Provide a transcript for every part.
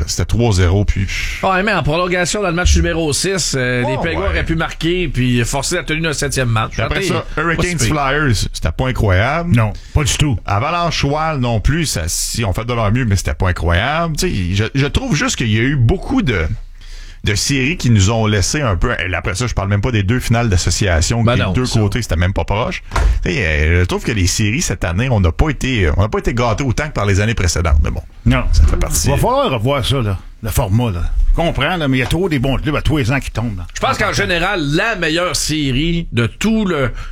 c'était 3-0, puis... Ouais, mais en prolongation, dans le match numéro 6, les Penguins auraient pu marquer, puis forcer la tenue d'un 7e match. Après ça, Hurricanes Flyers, c'était pas incroyable. Non, pas du tout. Avalanche Wild non plus, ça, si on fait de leur mieux, mais c'était pas incroyable. Tu sais, je trouve juste qu'il y a eu beaucoup de séries qui nous ont laissé un peu... Et après ça, je parle même pas des 2 finales d'association, des 2 côtés, c'était même pas proche. Je trouve que les séries, cette année, on n'a pas été gâtés autant que par les années précédentes. Mais bon, non, ça fait partie. Il va falloir revoir ça, là, le format. Là. Je comprends, là, mais il y a trop des bons clubs à tous les ans qui tombent. Là. Je pense qu'en général, la meilleure série de tout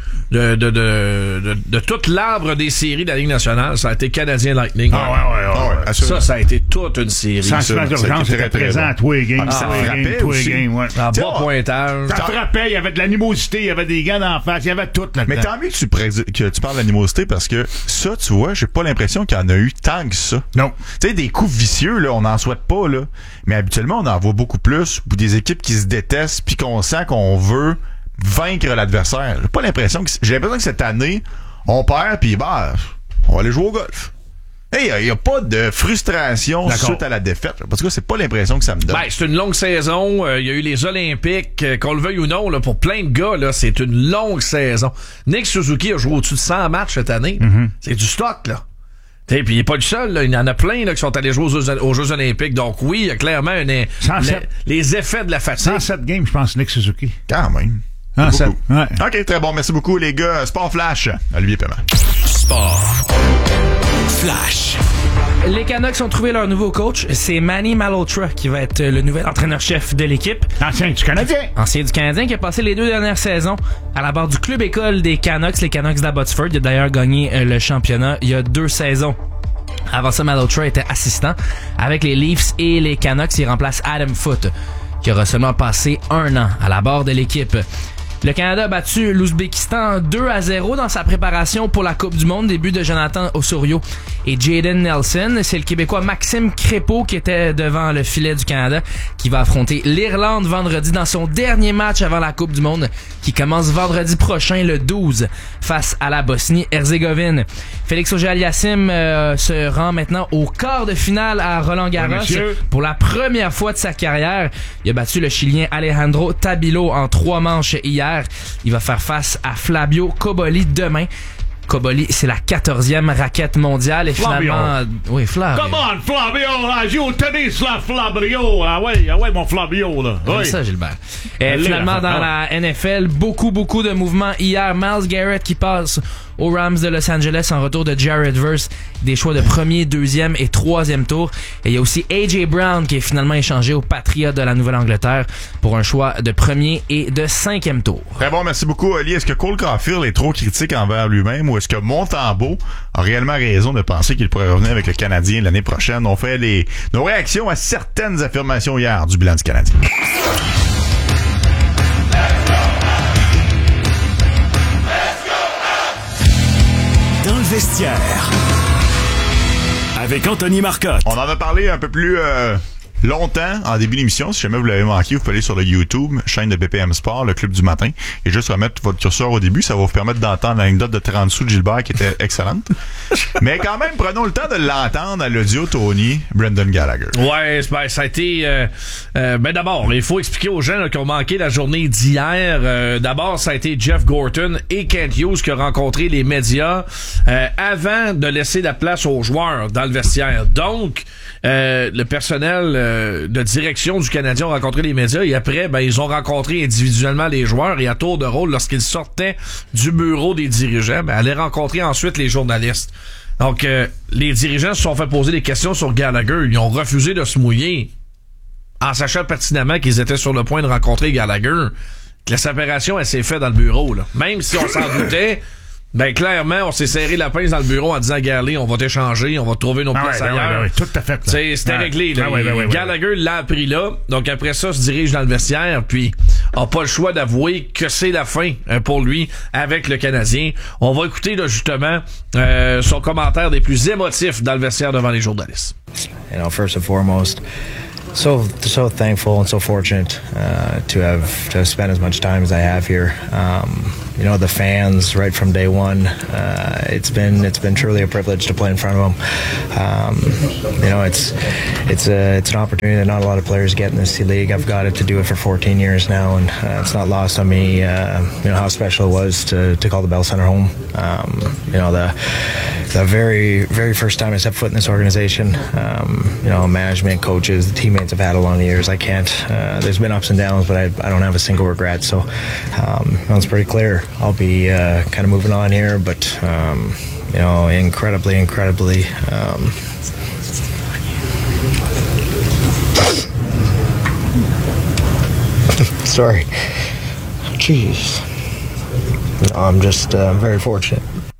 de toute l'arbre des séries de la Ligue nationale, ça a été Canadien Lightning. Ouais. Ça a été toute une série. Sentiment d'urgence était présent à tous les games. Ça frappait aussi. En bas pointage. Ça frappait, il y avait de l'animosité, il y avait des gars d'en face, il y avait tout là-dedans. Mais tant mieux que tu parles d'animosité parce que ça, tu vois, j'ai pas l'impression qu'il y en a eu tant que ça. Non. Tu sais, des coups vicieux, là, on n'en souhaite pas, là. Mais habituellement, on en voit beaucoup plus. Ou des équipes qui se détestent puis qu'on sent qu'on veut vaincre l'adversaire. J'ai l'impression que cette année, on perd puis on va aller jouer au golf. Il y a pas de frustration suite à la défaite. Parce que c'est pas l'impression que ça me donne. C'est une longue saison. Il y a eu les Olympiques. Qu'on le veuille ou non, là, pour plein de gars, là, c'est une longue saison. Nick Suzuki a joué au-dessus de 100 matchs cette année. Mm-hmm. C'est du stock, là. Puis il est pas le seul, là. Il y en a plein là, qui sont allés jouer aux Jeux Olympiques. Donc oui, il y a clairement les effets de la fatigue. 107 games, je pense, Nick Suzuki. Quand même. Ouais. OK, très bon. Merci beaucoup, les gars. Sport Flash. Olivier Paiement. Sport Flash. Les Canucks ont trouvé leur nouveau coach. C'est Manny Malhotra qui va être le nouvel entraîneur-chef de l'équipe. Ancien du Canadien. Ancien du Canadien qui a passé les 2 dernières saisons à la barre du club école des Canucks, les Canucks d'Abbotsford. Il a d'ailleurs gagné le championnat il y a 2 saisons. Avant ça, Malhotra était assistant avec les Leafs et les Canucks. Il remplace Adam Foote, qui aura seulement passé 1 an à la barre de l'équipe. Le Canada a battu l'Ouzbékistan 2-0 dans sa préparation pour la Coupe du Monde. Début de Jonathan Osorio et Jayden Nelson. C'est le Québécois Maxime Crépeau qui était devant le filet du Canada qui va affronter l'Irlande vendredi dans son dernier match avant la Coupe du Monde qui commence vendredi prochain le 12 face à la Bosnie-Herzégovine. Félix Auger-Aliassime se rend maintenant au quart de finale à Roland-Garros pour la première fois de sa carrière. Il a battu le Chilien Alejandro Tabilo en 3 manches hier. Il va faire face à Flavio Cobolli demain. Cobolli, c'est la 14e raquette mondiale et finalement... Oui, Flavio. Come on, Flavio! Là, joue au tennis, là, Flavio! Ah ouais, mon Flavio, là. Oui, ça, Gilbert. Finalement, dans la NFL, beaucoup de mouvements hier. Myles Garrett qui passe aux Rams de Los Angeles en retour de Jared Verse. Des choix de 1er, 2e et 3e tour. Et il y a aussi A.J. Brown qui est finalement échangé aux Patriots de la Nouvelle-Angleterre pour un choix de 1er et de 5e tour. Très bon, merci beaucoup, Oli. Est-ce que Cole Caulfield est trop critique envers lui-même ou est-ce que Montembeault a réellement raison de penser qu'il pourrait revenir avec le Canadien l'année prochaine? On fait nos réactions à certaines affirmations hier du bilan du Canadien. Dans le vestiaire, avec Anthony Marcotte. On en a parlé un peu plus longtemps en début d'émission. Si jamais vous l'avez manqué, vous pouvez aller sur le YouTube, chaîne de BPM Sport, le club du matin, et juste remettre votre curseur au début. Ça va vous permettre d'entendre l'anecdote de 30 sous de Gilbert qui était excellente. Mais quand même, prenons le temps de l'entendre à l'audio Tony Brendan Gallagher. Ouais, ça a été... d'abord, il faut expliquer aux gens là, qui ont manqué la journée d'hier. D'abord, ça a été Jeff Gorton et Kent Hughes qui ont rencontré les médias avant de laisser la place aux joueurs dans le vestiaire. Donc, le personnel de direction du Canadien ont rencontré les médias et après, ils ont rencontré individuellement les joueurs et à tour de rôle, lorsqu'ils sortaient du bureau des dirigeants, allaient rencontrer ensuite les journalistes. Donc, les dirigeants se sont fait poser des questions sur Gallagher. Ils ont refusé de se mouiller en sachant pertinemment qu'ils étaient sur le point de rencontrer Gallagher. Que la séparation, elle s'est faite dans le bureau, là. Même si on s'en doutait... clairement, on s'est serré la pince dans le bureau en disant Galley, on va t'échanger, on va trouver nos places ailleurs. Tout à fait. C'était réglé. Là. Gallagher l'a appris là. Donc après ça, se dirige dans le vestiaire, puis a pas le choix d'avouer que c'est la fin pour lui avec le Canadien. On va écouter là, justement son commentaire des plus émotifs dans le vestiaire devant les journalistes. You know, first and foremost, so thankful and so fortunate to have spent as much time as I have here. You know, the fans right from day one. It's been truly a privilege to play in front of them. You know, it's an opportunity that not a lot of players get in this league. I've got it to do it for 14 years now, and it's not lost on me. You know how special it was to call the Bell Center home. You know, the very first time I stepped foot in this organization. You know, management, coaches, the teammates I've had along the years. I can't. There's been ups and downs, but I don't have a single regret. So it's pretty clear. I'll be kind of moving on here, but you know, incredibly. Sorry. Jeez. No, I'm just very fortunate.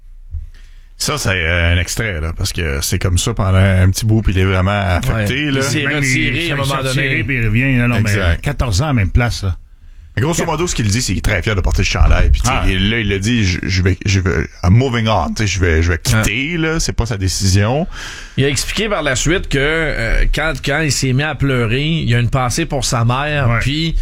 Ça, c'est un extrait, là, parce que c'est comme ça pendant un petit bout, puis il est vraiment affecté. Ouais. Là. Il s'est retiré à un moment donné. Puis il revient, non, mais 14 ans à la même place. Là. Mais grosso modo, ce qu'il dit, c'est qu'il est très fier de porter le chandail. Puis là, il a dit, je vais, I'm moving on. Je vais quitter. Là, c'est pas sa décision. Il a expliqué par la suite que quand il s'est mis à pleurer, il y a une pensée pour sa mère. Puis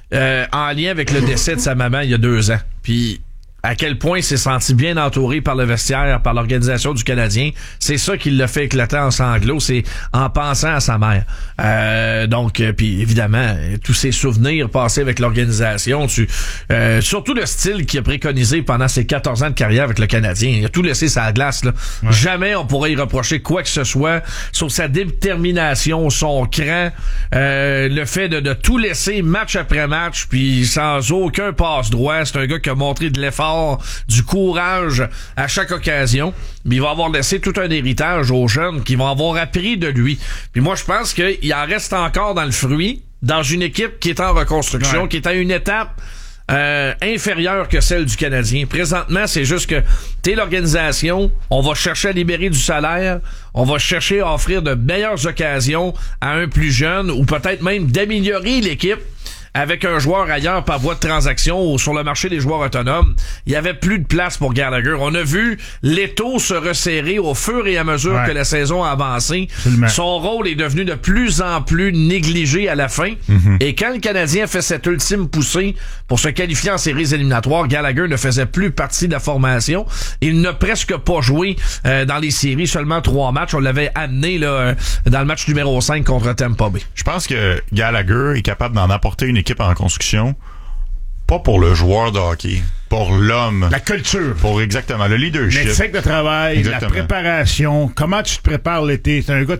en lien avec le décès de sa maman il y a 2 ans. Puis à quel point il s'est senti bien entouré par le vestiaire, par l'organisation du Canadien. C'est ça qui l'a fait éclater en sanglots, c'est en pensant à sa mère. Donc, puis évidemment, tous ses souvenirs passés avec l'organisation, surtout le style qu'il a préconisé pendant ses 14 ans de carrière avec le Canadien. Il a tout laissé sur la glace. Là. Ouais. Jamais on pourrait y reprocher quoi que ce soit sur sa détermination, son cran, le fait de tout laisser match après match, puis sans aucun passe-droit. C'est un gars qui a montré de l'effort, du courage à chaque occasion, mais il va avoir laissé tout un héritage aux jeunes qui vont avoir appris de lui. Puis moi, je pense qu'il en reste encore dans le fruit, dans une équipe qui est en reconstruction, qui est à une étape inférieure que celle du Canadien. Présentement, c'est juste que t'es l'organisation, on va chercher à libérer du salaire, on va chercher à offrir de meilleures occasions à un plus jeune, ou peut-être même d'améliorer l'équipe avec un joueur ailleurs par voie de transaction ou sur le marché des joueurs autonomes. Il y avait plus de place pour Gallagher. On a vu l'étau se resserrer au fur et à mesure que la saison a avancé. Absolument. Son rôle est devenu de plus en plus négligé à la fin. Mm-hmm. Et quand le Canadien fait cette ultime poussée pour se qualifier en séries éliminatoires, Gallagher ne faisait plus partie de la formation. Il n'a presque pas joué dans les séries, seulement 3 matchs. On l'avait amené là dans le match numéro 5 contre Tampa Bay. Je pense que Gallagher est capable d'en apporter une équipe en construction, pas pour le joueur de hockey, pour l'homme. La culture. Pour exactement le leadership. L'éthique de travail, exactement. La préparation, comment tu te prépares l'été. C'est un gars de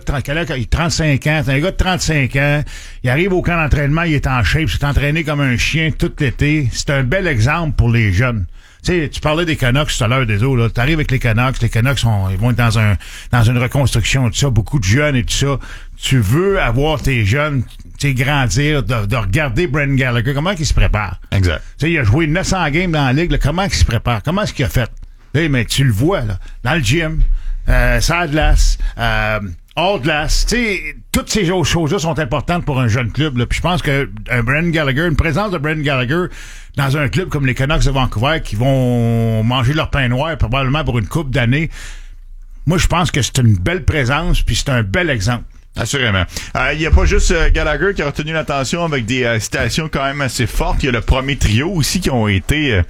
35 ans, c'est un gars de 35 ans, il arrive au camp d'entraînement, il est en shape, s'est entraîné comme un chien tout l'été. C'est un bel exemple pour les jeunes. Tu sais, tu parlais des Canucks tout à l'heure, des autres, là. T'arrives avec les Canucks ils vont être dans une reconstruction, tout ça, beaucoup de jeunes et tout ça. Tu veux avoir tes jeunes, tu sais, grandir, de regarder Brendan Gallagher, comment il se prépare. Exact. Tu sais, il a joué 900 games dans la ligue, là, comment il se prépare, comment est-ce qu'il a fait? Là, mais tu le vois, là, dans le gym, sur glace, hors glace, tu sais, toutes ces choses-là sont importantes pour un jeune club, là. Puis je pense que Brendan Gallagher, une présence de Brendan Gallagher dans un club comme les Canucks de Vancouver qui vont manger leur pain noir probablement pour une couple d'années, moi je pense que c'est une belle présence puis c'est un bel exemple. Assurément. Il n'y a pas juste Gallagher qui a retenu l'attention avec des citations quand même assez fortes. Il y a le premier trio aussi qui ont été,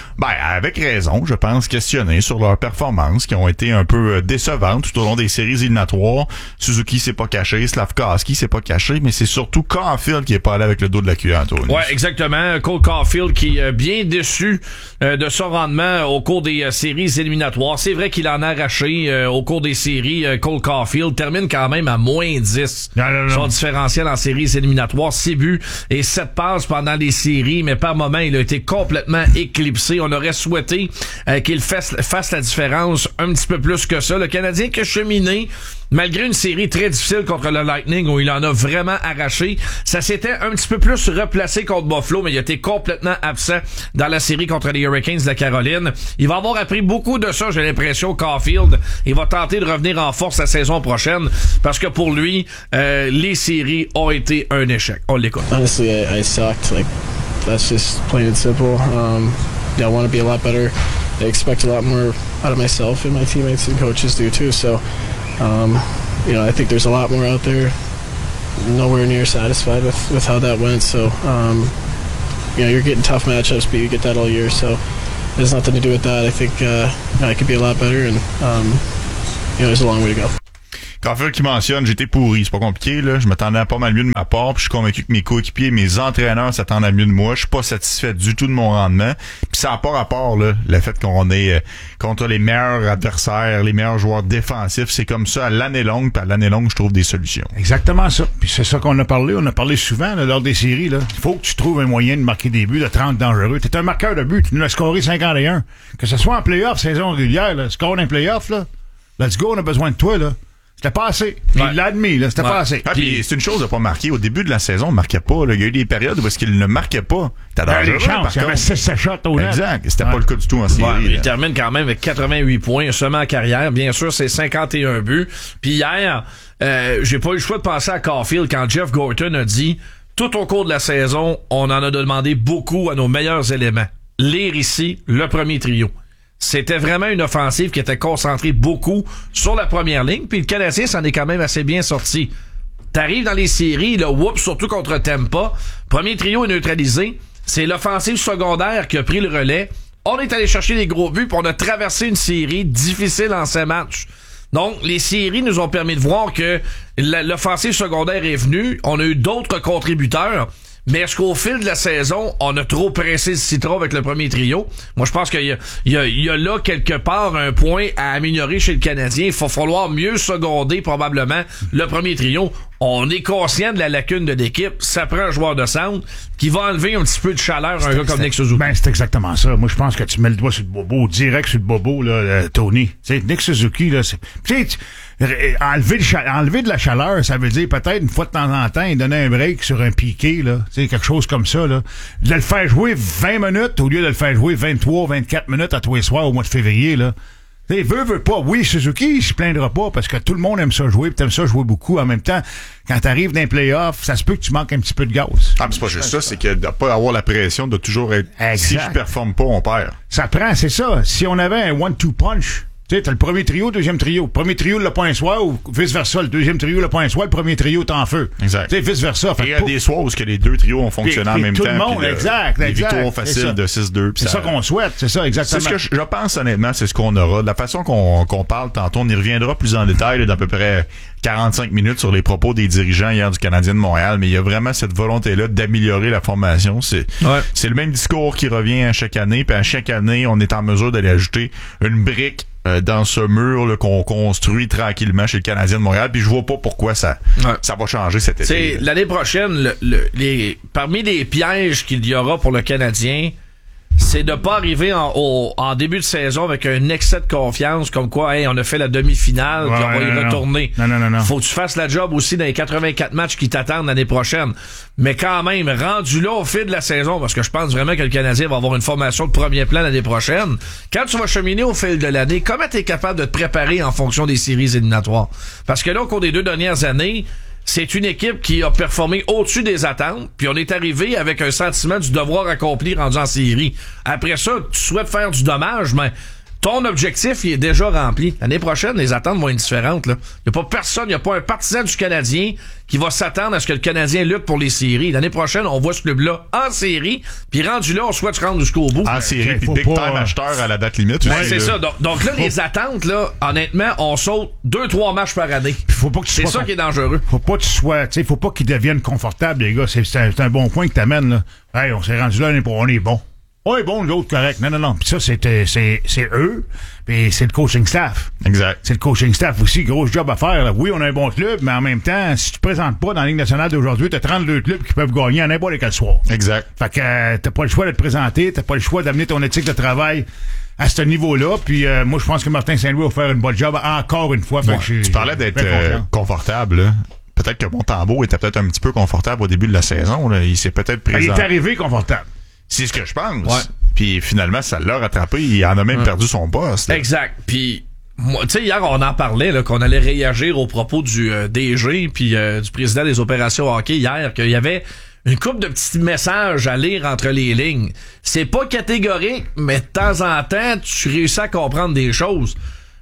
avec raison, je pense, questionnés sur leur performance, qui ont été un peu décevantes tout au long des séries éliminatoires. Suzuki s'est pas caché, Slavkovski s'est pas caché, mais c'est surtout Caulfield qui est pas allé avec le dos de la cuillère, Anthony. Ouais, exactement. Cole Caulfield qui est bien déçu de son rendement au cours des séries éliminatoires. C'est vrai qu'il en a arraché au cours des séries. Cole Caulfield termine quand même à moins 10. Non. Son différentiel en séries éliminatoires, 6 buts et 7 passes pendant les séries, mais par moment, il a été complètement éclipsé. On aurait souhaité qu'il fasse la différence un petit peu plus que ça. Le Canadien qui a cheminé, malgré une série très difficile contre le Lightning où il en a vraiment arraché, ça s'était un petit peu plus replacé contre Buffalo, mais il a été complètement absent dans la série contre les Hurricanes de la Caroline. Il va avoir appris beaucoup de ça, j'ai l'impression, Caulfield. Il va tenter de revenir en force la saison prochaine parce que pour lui, les séries ont été un échec. On l'écoute. Honestly, I sucked. Like, that's just plain and simple. I want to be a lot better. I expect a lot more out of myself and my teammates and coaches do too. So, I think there's a lot more out there nowhere near satisfied with how that went. So, you're getting tough matchups, but you get that all year. So, it has nothing to do with that. I think I could be a lot better, and there's a long way to go. Caulfield qui mentionne, j'étais pourri, c'est pas compliqué, là. Je m'attendais à pas mal mieux de ma part, puis je suis convaincu que mes coéquipiers, mes entraîneurs s'attendent à mieux de moi. Je suis pas satisfait du tout de mon rendement. Puis ça n'a pas rapport, là, le fait qu'on est contre les meilleurs adversaires, les meilleurs joueurs défensifs. C'est comme ça à l'année longue, puis à l'année longue, je trouve des solutions. Exactement ça. Puis c'est ça qu'on a parlé. On a parlé souvent là, lors des séries. Là. Il faut que tu trouves un moyen de marquer des buts, de 30 dangereux. T'es un marqueur de buts. Tu nous as scoré 51. Que ce soit en play-off, saison régulière, là, score un play-off, là. Let's go, on a besoin de toi, là. C'était pas assez. Puis il l'a admis, là. C'était pas assez. Ah, puis c'est une chose de pas marquer. Au début de la saison, on marquait pas, là. Il y a eu des périodes où est-ce qu'il ne marquait pas. T'as dangereux, par il y avait 6 shots au net. Exact. C'était pas le cas du tout en série. Il termine quand même avec 88 points, seulement en carrière. Bien sûr, c'est 51 buts. Puis hier, j'ai pas eu le choix de penser à Caulfield quand Jeff Gorton a dit, tout au cours de la saison, on en a demandé beaucoup à nos meilleurs éléments. Lire ici, le premier trio. C'était vraiment une offensive qui était concentrée beaucoup sur la première ligne, puis le Canadien s'en est quand même assez bien sorti. T'arrives dans les séries, le whoop, surtout contre Tampa, premier trio est neutralisé, c'est l'offensive secondaire qui a pris le relais, on est allé chercher des gros buts, puis on a traversé une série difficile en 5 matchs. Donc, les séries nous ont permis de voir que l'offensive secondaire est venue, on a eu d'autres contributeurs. Mais est-ce qu'au fil de la saison, on a trop pressé le citron avec le premier trio? Moi, je pense qu'il y a là quelque part un point à améliorer chez le Canadien. Il va falloir mieux seconder probablement le premier trio. On est conscient de la lacune de l'équipe. Ça prend un joueur de centre qui va enlever un petit peu de chaleur à un gars comme Nick Suzuki. Ben, c'est exactement ça. Moi, je pense que tu mets le doigt sur le bobo, direct sur le bobo, là, Tony. Tu sais, Nick Suzuki, là, c'est... enlever de la chaleur, ça veut dire peut-être une fois de temps en temps, il donner un break sur un piqué, là. Tu sais, quelque chose comme ça, là. De le faire jouer 20 minutes au lieu de le faire jouer 23, 24 minutes à tous les soirs au mois de février, là. Tu sais, veut pas. Oui, Suzuki, il se plaindra pas parce que tout le monde aime ça jouer, pis t'aimes ça jouer beaucoup. En même temps, quand t'arrives dans les playoffs, ça se peut que tu manques un petit peu de gaz. Ah, mais c'est pas juste ça, c'est que de pas avoir la pression de toujours être, si je performe pas, on perd. Ça prend, c'est ça. Si on avait un 1-2 punch, tu sais, t'as le premier trio, deuxième trio. Premier trio, le point soir, ou vice-versa. Le deuxième trio, le point soir, le premier trio, t'es en feu. Exact. Tu sais, vice-versa. Il y a des soirs où les deux trios ont fonctionné en même temps. Tout le monde, exact. Des victoires faciles de 6-2. C'est ça qu'on souhaite, c'est ça, exactement. C'est ce que je pense, honnêtement, c'est ce qu'on aura. De la façon qu'on parle tantôt, on y reviendra plus en détail, d'à peu près 45 minutes sur les propos des dirigeants hier du Canadien de Montréal, mais il y a vraiment cette volonté-là d'améliorer la formation. C'est le même discours qui revient à chaque année, puis à chaque année, on est en mesure d'aller ajouter une brique dans ce mur là, qu'on construit tranquillement chez le Canadien de Montréal, puis je vois pas pourquoi ça va changer cet été. L'année prochaine, parmi les pièges qu'il y aura pour le Canadien, c'est de pas arriver en début de saison avec un excès de confiance comme quoi on a fait la demi-finale puis on va y retourner. Non. Faut que tu fasses la job aussi dans les 84 matchs qui t'attendent l'année prochaine. Mais quand même, rendu là au fil de la saison, parce que je pense vraiment que le Canadien va avoir une formation de premier plan l'année prochaine, quand tu vas cheminer au fil de l'année, comment t'es capable de te préparer en fonction des séries éliminatoires? Parce que là, au cours des 2 dernières années, c'est une équipe qui a performé au-dessus des attentes, puis on est arrivé avec un sentiment du devoir accompli rendu en série. Après ça, tu souhaites faire du dommage, mais ton objectif, il est déjà rempli. L'année prochaine, les attentes vont être différentes, là. Il n'y a pas personne, il n'y a pas un partisan du Canadien qui va s'attendre à ce que le Canadien lutte pour les séries. L'année prochaine, on voit ce club-là en série, puis rendu là, on souhaite se rendre jusqu'au bout. En série, puis big time acheteur à la date limite. C'est ça. Donc là, les attentes, là, honnêtement, on saute 2-3 matchs par année. C'est ça qui est dangereux. Faut pas que tu sois, tu sais, faut pas qu'ils deviennent confortables, les gars. C'est un bon point que t'amènes, là. Hey, on s'est rendu là, on est bon. Ouais, bon, l'autre correct. Non. Puis ça, c'est eux, puis c'est le coaching staff. Exact. C'est le coaching staff aussi, gros job à faire. Là. Oui, on a un bon club, mais en même temps, si tu te présentes pas dans la Ligue nationale d'aujourd'hui, t'as 32 clubs qui peuvent gagner à n'importe quel soir. Exact. Fait que t'as pas le choix de te présenter, t'as pas le choix d'amener ton éthique de travail à ce niveau-là. Puis moi, je pense que Martin Saint-Louis va faire une bonne job encore une fois. Fait que tu parlais d'être confortable, là. Peut-être que Montembeault était peut-être un petit peu confortable au début de la saison. Là. Il s'est peut-être présenté. Il est arrivé confortable. C'est ce que je pense. Ouais. Puis finalement, ça l'a rattrapé. Il en a même perdu son poste. Là. Exact. Puis, tu sais, hier, on en parlait, là, qu'on allait réagir aux propos du DG puis du président des opérations hockey hier, qu'il y avait une couple de petits messages à lire entre les lignes. C'est pas catégorique, mais de temps en temps, tu réussis à comprendre des choses.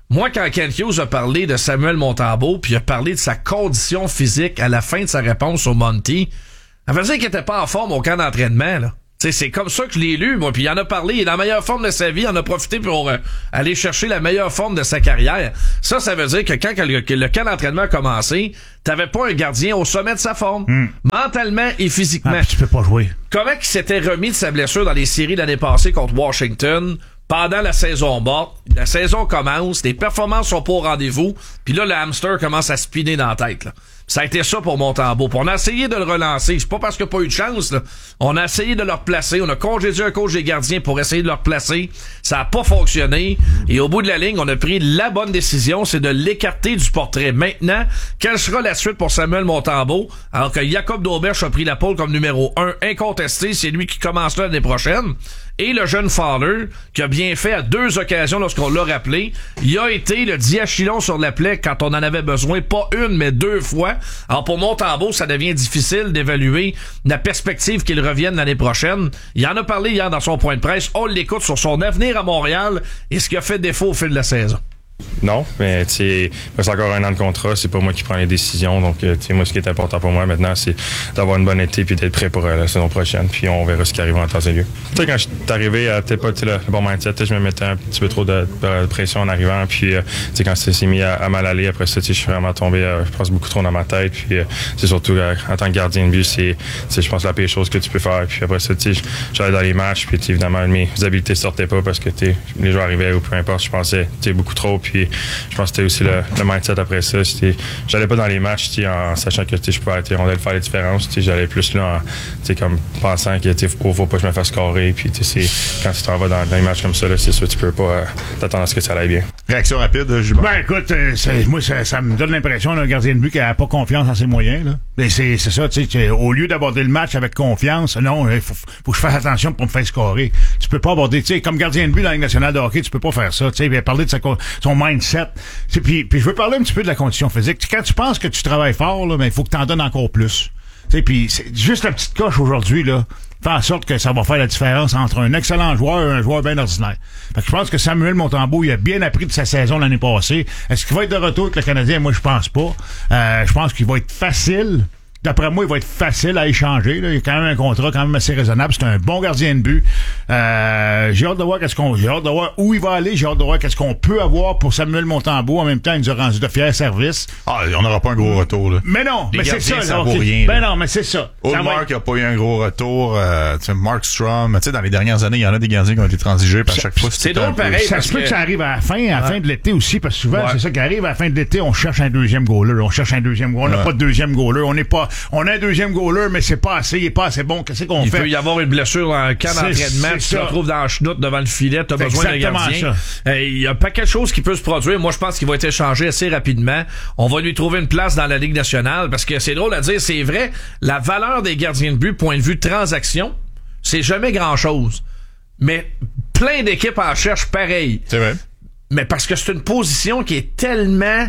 Moi, quand Kent Hughes a parlé de Samuel Montembeault, puis il a parlé de sa condition physique à la fin de sa réponse au Monty, ça veut dire qu'il était pas en forme au camp d'entraînement, là. T'sais, c'est comme ça que je l'ai lu, moi, puis il en a parlé, il est dans la meilleure forme de sa vie, il en a profité pour aller chercher la meilleure forme de sa carrière. Ça veut dire que quand le camp d'entraînement a commencé, t'avais pas un gardien au sommet de sa forme, mentalement et physiquement. Tu peux pas jouer. Comment il s'était remis de sa blessure dans les séries l'année passée contre Washington, pendant la saison morte, la saison commence, les performances sont pas au rendez-vous, puis là, le hamster commence à spinner dans la tête, là. Ça a été ça pour Montembeault. On a essayé de le relancer. C'est pas parce qu'il n'y a pas eu de chance, là. On a essayé de le replacer. On a congédié un coach des gardiens pour essayer de le replacer. Ça a pas fonctionné. Et au bout de la ligne, on a pris la bonne décision, c'est de l'écarter du portrait. Maintenant, quelle sera la suite pour Samuel Montembeault? Alors que Jacob Dauberge a pris la pole comme numéro 1 incontesté. C'est lui qui commence là l'année prochaine. Et le jeune Fowler, qui a bien fait à 2 occasions lorsqu'on l'a rappelé, il a été le diachylon sur la plaie quand on en avait besoin, pas 1, mais 2 fois. Alors pour Montembeault, ça devient difficile d'évaluer la perspective qu'il revienne l'année prochaine. Il en a parlé hier dans son point de presse. On l'écoute sur son avenir à Montréal et ce qui a fait défaut au fil de la saison. Non, mais tu sais, c'est encore 1 an de contrat, c'est pas moi qui prends les décisions, donc tu sais, moi ce qui est important pour moi maintenant, c'est d'avoir une bonne été puis d'être prêt pour la saison prochaine, puis on verra ce qui arrive en temps et lieu. Tu sais, quand je suis arrivé, peut-être pas le bon mindset, je me mettais un petit peu trop de pression en arrivant, puis tu sais, quand ça s'est mis à mal aller, après ça, tu sais, je suis vraiment tombé, je pense beaucoup trop dans ma tête, puis c'est surtout en tant que gardien de but, c'est je pense la pire chose que tu peux faire, puis après ça, tu sais, j'allais dans les matchs, puis évidemment mes habiletés sortaient pas parce que tu sais, les joueurs arrivaient ou peu importe, je pensais, tu sais, beaucoup trop. Puis je pense que c'était aussi le mindset après ça. J'allais pas dans les matchs en sachant que je pouvais on allait faire les différences. J'allais plus là comme pensant que faut pas que je me fasse scorer. Puis quand tu t'en vas dans les matchs comme ça, là, c'est sûr tu peux pas t'attendre à ce que ça aille bien. Réaction rapide, Gilbert? Ben écoute, moi ça me donne l'impression d'un gardien de but qui a pas confiance en ses moyens. Là. Mais c'est ça, tu sais, au lieu d'aborder le match avec confiance, non, il faut que je fasse attention pour me faire scorer. Tu peux pas aborder, tu sais, comme gardien de but dans la Ligue nationale de hockey, tu peux pas faire ça. Tu sais, parler de son mindset. Puis je veux parler un petit peu de la condition physique. Quand tu penses que tu travailles fort, là, ben il faut que tu en donnes encore plus. Tu sais, puis c'est juste la petite coche aujourd'hui là. Fait en sorte que ça va faire la différence entre un excellent joueur et un joueur bien ordinaire. Fait que je pense que Samuel Montembeault, il a bien appris de sa saison l'année passée. Est-ce qu'il va être de retour avec le Canadien? Moi, je pense pas. Je pense qu'il va être facile. D'après moi, il va être facile à échanger. Là. Il y a quand même un contrat quand même assez raisonnable. C'est un bon gardien de but. J'ai hâte de voir j'ai hâte de voir où il va aller. J'ai hâte de voir qu'est-ce qu'on peut avoir pour Samuel Montembeault. En même temps, il nous a rendu de fiers services. On n'aura pas un gros retour, là. Mais non, les mais c'est ça. Ça vaut rien, ben non, mais c'est ça. Mark n'a pas eu un gros retour. Mark Strom, dans les dernières années, il y en a des gardiens qui ont été transigés, puis à chaque fois, c'est drôle pareil. Ça se peut que ça arrive à la fin de l'été aussi, parce que souvent, c'est ça qui arrive à la fin de l'été, on cherche un deuxième goaler. On n'a pas de deuxième goaler. On a un deuxième goaler, mais c'est pas assez, il est pas assez bon. Qu'est-ce qu'on fait? Il peut y avoir une blessure dans un camp d'entraînement, tu te retrouves dans la chenoute devant le filet, t'as besoin d'un gardien. Il y a pas quelque chose qui peut se produire. Moi, je pense qu'il va être échangé assez rapidement. On va lui trouver une place dans la Ligue nationale, parce que c'est drôle à dire, c'est vrai, la valeur des gardiens de but, point de vue transaction, c'est jamais grand-chose. Mais plein d'équipes en cherchent pareil. C'est vrai. Mais parce que c'est une position qui est tellement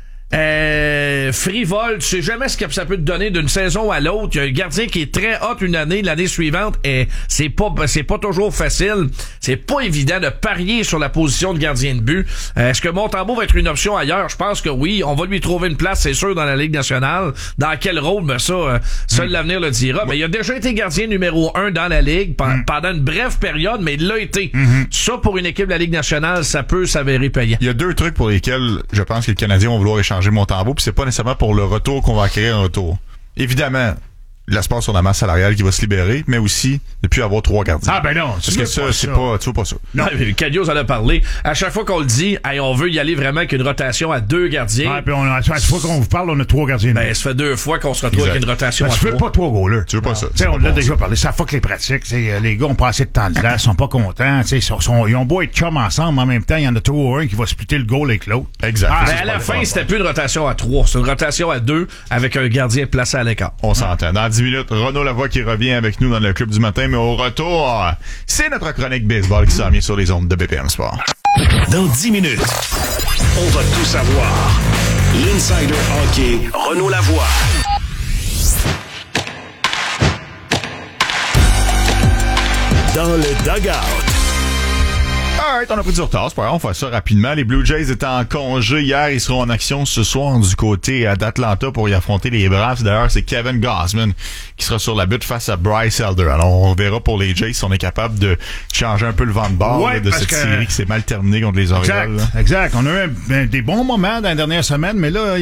frivole, tu sais jamais ce que ça peut te donner d'une saison à l'autre. Il y a un gardien qui est très hot une année, l'année suivante, et c'est pas toujours facile. C'est pas évident de parier sur la position de gardien de but. Est-ce que Montembeault va être une option ailleurs? Je pense que oui. On va lui trouver une place, c'est sûr, dans la Ligue nationale. Dans quel rôle? Mais ça, seul l'avenir le dira. Mais il a déjà été gardien numéro 1 dans la Ligue pendant une brève période, mais il l'a été. Ça, pour une équipe de la Ligue nationale, ça peut s'avérer payant. Il y a 2 trucs pour lesquels je pense que les Canadiens vont vouloir échanger Montembeault, puis c'est pas nécessairement pour le retour qu'on va acquérir en retour. Évidemment, l'espace sur la masse salariale qui va se libérer, mais aussi de plus avoir 3 gardiens. Ah ben non, parce que ça, c'est pas, tu veux pas ça. Non, Kadios en a parlé. À chaque fois qu'on le dit, on veut y aller vraiment avec une rotation à 2 gardiens. Ah, puis à chaque fois qu'on vous parle, on a 3 gardiens. Ben, ça fait 2 fois qu'on se retrouve avec une rotation à 3. Tu veux pas 3 goalers. Tu veux pas ça. On l'a déjà parlé. Ça fuck les pratiques. Les gars ont pas assez de temps de glace, sont pas contents. Ils ont beau être chum ensemble, mais en même temps, il y en a toujours un qui va splitter le goal avec l'autre. Exact. Mais à la fin, c'était plus une rotation à 3. C'est une rotation à 2 avec un gardien placé à l'écart. On s'entend. Dans 10 minutes, Renaud Lavoie qui revient avec nous dans le club du matin, mais au retour, c'est notre chronique baseball qui s'en vient sur les ondes de BPM Sport. Dans 10 minutes, on va tout savoir. L'Insider Hockey, Renaud Lavoie. Dans le dugout. Alright, on a pris du retard, c'est pas grave, on va faire ça rapidement. Les Blue Jays étaient en congé hier, ils seront en action ce soir du côté d'Atlanta pour y affronter les Braves. D'ailleurs, c'est Kevin Gausman qui sera sur la butte face à Bryce Elder. Alors, on verra pour les Jays si on est capable de changer un peu le vent de bord de cette série qui s'est mal terminée contre les Orioles. Exact. On a eu des bons moments dans la dernière semaine, mais là,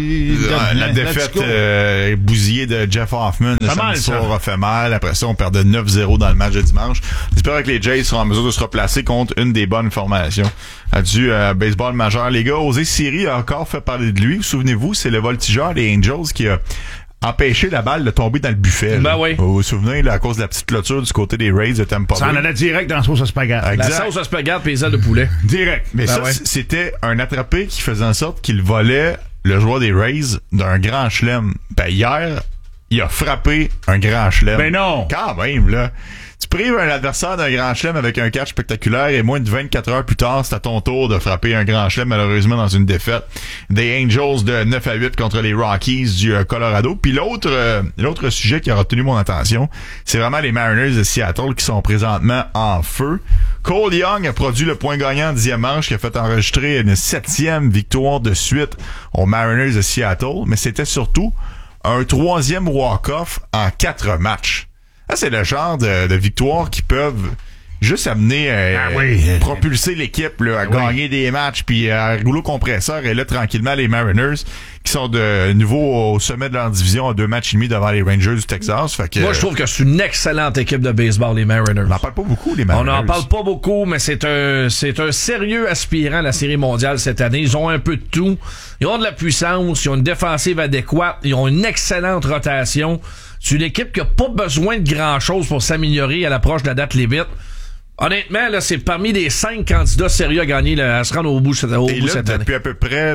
la défaite bousillée de Jeff Hoffman le samedi soir a fait mal. Après ça, on perdait 9-0 dans le match de dimanche. J'espère que les Jays seront en mesure de se replacer contre une des bonnes formations du baseball majeur. Les gars, José Siri a encore fait parler de lui. Souvenez-vous, c'est le voltigeur des Angels qui a empêché la balle de tomber dans le buffet. Ben oui. Vous vous souvenez, là, à cause de la petite clôture du côté des Rays de Tampa Bay. Ça en allait direct dans la sauce à spaghetti. La sauce à spaghetti et les ailes de poulet. Direct. Mais c'était un attrapé qui faisait en sorte qu'il volait le joueur des Rays d'un grand chelem. Ben, hier, il a frappé un grand chelem. Ben non! Quand même, là. Tu prives un adversaire d'un grand chelem avec un catch spectaculaire et moins de 24 heures plus tard, c'est à ton tour de frapper un grand chelem, malheureusement, dans une défaite des Angels de 9-8 contre les Rockies du Colorado. Puis l'autre sujet qui a retenu mon attention, c'est vraiment les Mariners de Seattle qui sont présentement en feu. Cole Young a produit le point gagnant en 10e manche qui a fait enregistrer une 7e victoire de suite aux Mariners de Seattle, mais c'était surtout un 3e walk-off en 4 matchs. Ça, c'est le genre de victoires qui peuvent juste amener propulser l'équipe là, à gagner des matchs puis à rouleau compresseur. Et là, tranquillement, les Mariners qui sont de nouveau au sommet de leur division à 2 matchs et demi devant les Rangers du Texas. Fait que, moi, je trouve que c'est une excellente équipe de baseball, les Mariners. On n'en parle pas beaucoup, les Mariners. On n'en parle pas beaucoup, mais c'est un sérieux aspirant à la Série mondiale cette année. Ils ont un peu de tout. Ils ont de la puissance, ils ont une défensive adéquate, ils ont une excellente rotation. C'est une équipe qui a pas besoin de grand-chose pour s'améliorer à l'approche de la date limite. Honnêtement, là, c'est parmi les 5 candidats sérieux à gagner, à se rendre au bout cette année. Depuis à peu près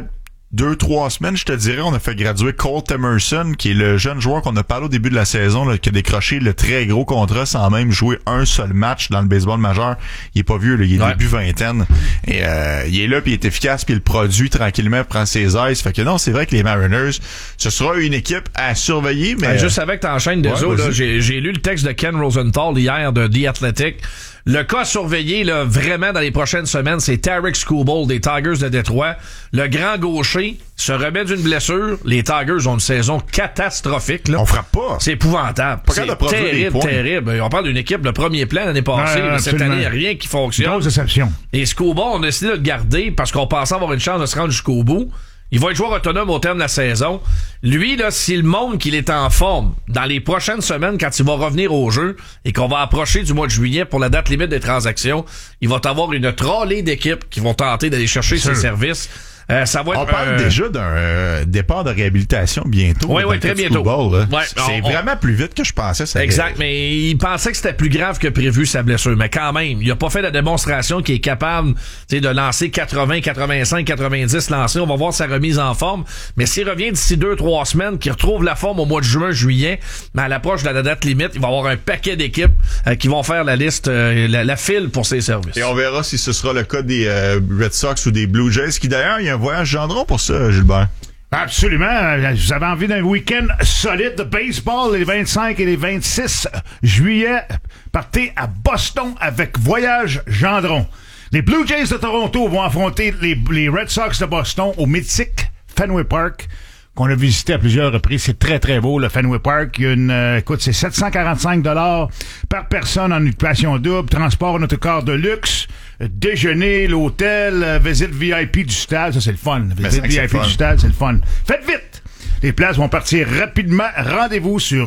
2-3 semaines, je te dirais, on a fait graduer Colt Emerson, qui est le jeune joueur qu'on a parlé au début de la saison, là, qui a décroché le très gros contrat sans même jouer un seul match dans le baseball majeur. Il est pas vieux, là, il est début vingtaine. Et il est là, puis il est efficace, puis il produit tranquillement, prend ses aises. Fait que non, c'est vrai que les Mariners, ce sera une équipe à surveiller. Mais juste avec t'enchaînes des autres, là, j'ai lu le texte de Ken Rosenthal hier de The Athletic. Le cas à surveiller, là, vraiment dans les prochaines semaines, c'est Tarek Skubal des Tigers de Détroit. Le grand gaucher se remet d'une blessure. Les Tigers ont une saison catastrophique, là. On frappe pas. C'est épouvantable. C'est terrible. On parle d'une équipe de premier plan l'année passée. Cette année, il n'y a rien qui fonctionne. Grosse déception. Et Skubal, on a décidé de le garder parce qu'on pensait avoir une chance de se rendre jusqu'au bout. Il va être joueur autonome au terme de la saison. Lui, là, s'il montre qu'il est en forme dans les prochaines semaines, quand il va revenir au jeu et qu'on va approcher du mois de juillet pour la date limite des transactions, il va avoir une trolley d'équipes qui vont tenter d'aller chercher ses services. Ça va être, on parle déjà d'un départ de réhabilitation bientôt. Oui, très bientôt. C'est vraiment plus vite que je pensais. Exact, mais il pensait que c'était plus grave que prévu sa blessure. Mais quand même, il a pas fait la démonstration qu'il est capable de lancer 80, 85, 90 lancers. On va voir sa remise en forme. Mais s'il revient d'ici 2-3 semaines, qu'il retrouve la forme au mois de juin, juillet, mais à l'approche de la date limite, il va y avoir un paquet d'équipes qui vont faire la liste, la file pour ses services. Et on verra si ce sera le cas des Red Sox ou des Blue Jays, qui d'ailleurs, il y a un voyage Gendron pour ça, Gilbert. Absolument. Vous avez envie d'un week-end solide de baseball les 25 et les 26 juillet. Partez à Boston avec Voyage Gendron. Les Blue Jays de Toronto vont affronter les Red Sox de Boston au mythique Fenway Park, qu'on a visité à plusieurs reprises. C'est très, très beau, le Fenway Park. Il y a écoute, c'est 745 $ par personne en occupation double, transport en autocar de luxe, déjeuner, l'hôtel, visite VIP du stade. Ça, c'est le fun. Visite VIP du stade, c'est le fun. Faites vite! Les places vont partir rapidement. Rendez-vous sur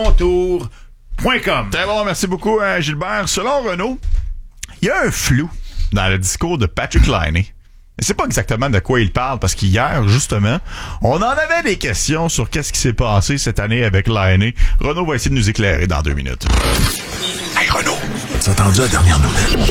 gendrontour.com. Très bon, merci beaucoup, Gilbert. Selon Renaud, il y a un flou dans le discours de Patrick Laine. C'est pas exactement de quoi il parle, parce qu'hier, justement, on en avait des questions sur qu'est-ce qui s'est passé cette année avec Laine. Renaud va essayer de nous éclairer dans 2 minutes. Hey Renaud, t'as entendu la dernière nouvelle?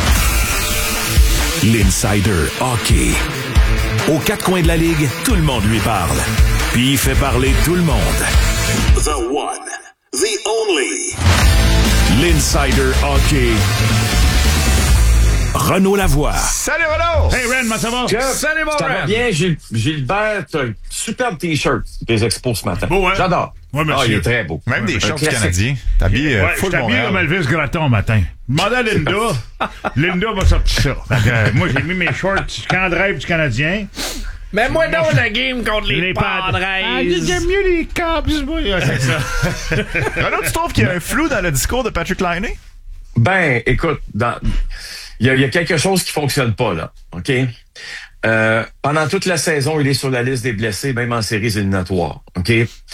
L'Insider Hockey. Aux 4 coins de la Ligue, tout le monde lui parle. Puis il fait parler tout le monde. The one, the only. L'Insider Hockey Renaud Lavoie. Salut Renaud! Hey Ren, comment ça va? Salut, mon Ça va Ren. bien, Gilbert, t'as un superbe t-shirt des Expos ce matin. Beau, hein? J'adore. Ouais, merci. Il est très beau. Même des Un shorts du classique. Canadien. T'habilles Ouais, full je t'habille Montréal. comme Elvis Gratton matin. Demandez à Linda. Linda m'a sorti ça. Fait que, moi, j'ai mis mes shorts camp de rêve du Canadien. Mais moi donc la game contre les Padres. Ah, j'aime mieux les Cubs, moi. Ouais, c'est ça. Renaud, tu trouves qu'il y a un flou dans le discours de Patrick Laine? Ben, écoute, il y a quelque chose qui fonctionne pas, là. OK? Pendant toute la saison, il est sur la liste des blessés, même en séries éliminatoires. OK?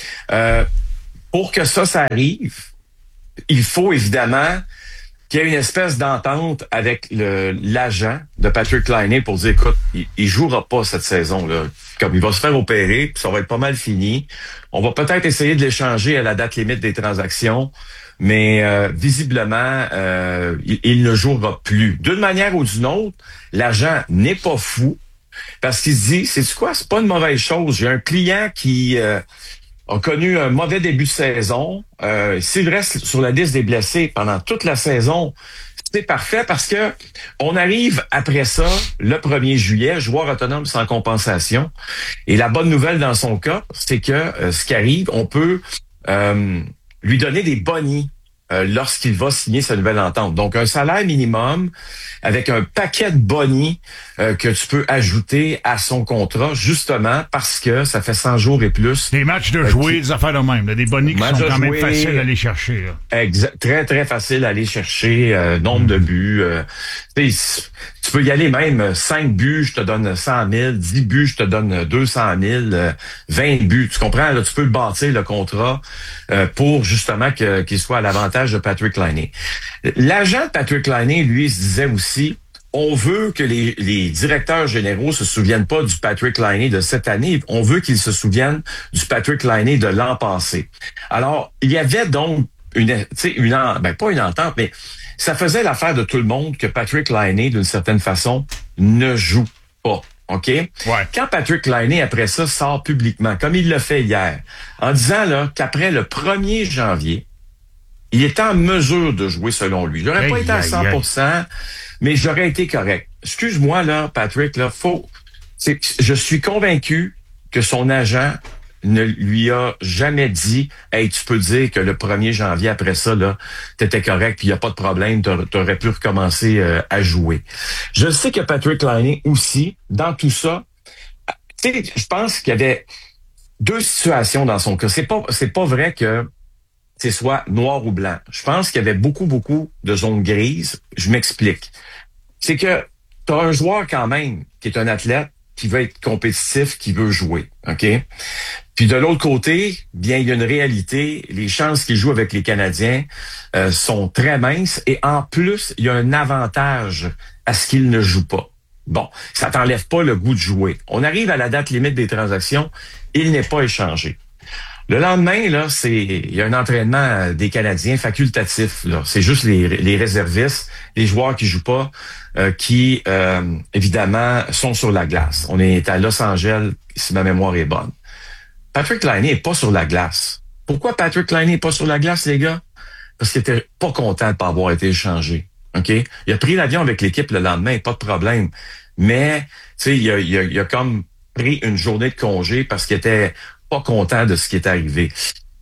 Pour que ça arrive, il faut évidemment qu'il y ait une espèce d'entente avec l'agent de Patrick Laine pour dire, écoute, il jouera pas cette saison-là. Comme il va se faire opérer, puis ça va être pas mal fini. On va peut-être essayer de l'échanger à la date limite des transactions, mais visiblement, il ne jouera plus. D'une manière ou d'une autre, l'agent n'est pas fou, parce qu'il se dit, c'est quoi, c'est pas une mauvaise chose. J'ai un client qui a connu un mauvais début de saison. S'il reste sur la liste des blessés pendant toute la saison, c'est parfait parce que on arrive après ça, le 1er juillet, joueur autonome sans compensation. Et la bonne nouvelle dans son cas, c'est que ce qui arrive, on peut lui donner des bonnies lorsqu'il va signer sa nouvelle entente. Donc, un salaire minimum avec un paquet de bonnies que tu peux ajouter à son contrat, justement parce que ça fait 100 jours et plus. Des matchs de jouer, des affaires de même. Là, des bonnies qui sont quand même faciles à aller chercher. Là. Très, très facile à aller chercher. Nombre de buts. Tu peux y aller même 5 buts, je te donne 100 000. 10 buts, je te donne 200 000. 20 buts. Tu comprends? Là, tu peux bâtir le contrat pour justement qu'il soit à l'avantage de Patrick Laine. L'agent de Patrick Laine, lui, se disait aussi, on veut que les directeurs généraux se souviennent pas du Patrick Laine de cette année. On veut qu'ils se souviennent du Patrick Laine de l'an passé. Alors, il y avait donc pas une entente, mais ça faisait l'affaire de tout le monde que Patrick Laine, d'une certaine façon, ne joue pas. OK? Ouais. Quand Patrick Laine, après ça, sort publiquement, comme il l'a fait hier, en disant là qu'aprrait le 1er janvier, il est en mesure de jouer selon lui. J'aurais pas été à 100%, mais j'aurais été correct. Excuse-moi, là, Patrick, là, je suis convaincu que son agent ne lui a jamais dit, hey, tu peux dire que le 1er janvier, après ça, là, t'étais correct, puis il n'y a pas de problème, t'aurais pu recommencer à jouer. Je sais que Patrick Laine aussi, dans tout ça, tu sais, je pense qu'il y avait deux situations dans son cas. C'est pas vrai que c'est soit noir ou blanc. Je pense qu'il y avait beaucoup de zones grises. Je m'explique. C'est que tu as un joueur quand même qui est un athlète, qui veut être compétitif, qui veut jouer. OK? Puis de l'autre côté, bien, il y a une réalité. Les chances qu'il joue avec les Canadiens sont très minces. Et en plus, il y a un avantage à ce qu'il ne joue pas. Bon, ça t'enlève pas le goût de jouer. On arrive à la date limite des transactions. Il n'est pas échangé. Le lendemain, là, il y a un entraînement des Canadiens facultatif. Là, c'est juste les réservistes, les joueurs qui jouent pas, qui évidemment sont sur la glace. On est à Los Angeles, si ma mémoire est bonne. Patrick Laine est pas sur la glace. Pourquoi Patrick Laine est pas sur la glace, les gars? Parce qu'il était pas content de pas avoir été échangé. OK? Il a pris l'avion avec l'équipe le lendemain, pas de problème. Mais, tu sais, il a comme pris une journée de congé parce qu'il était pas content de ce qui est arrivé.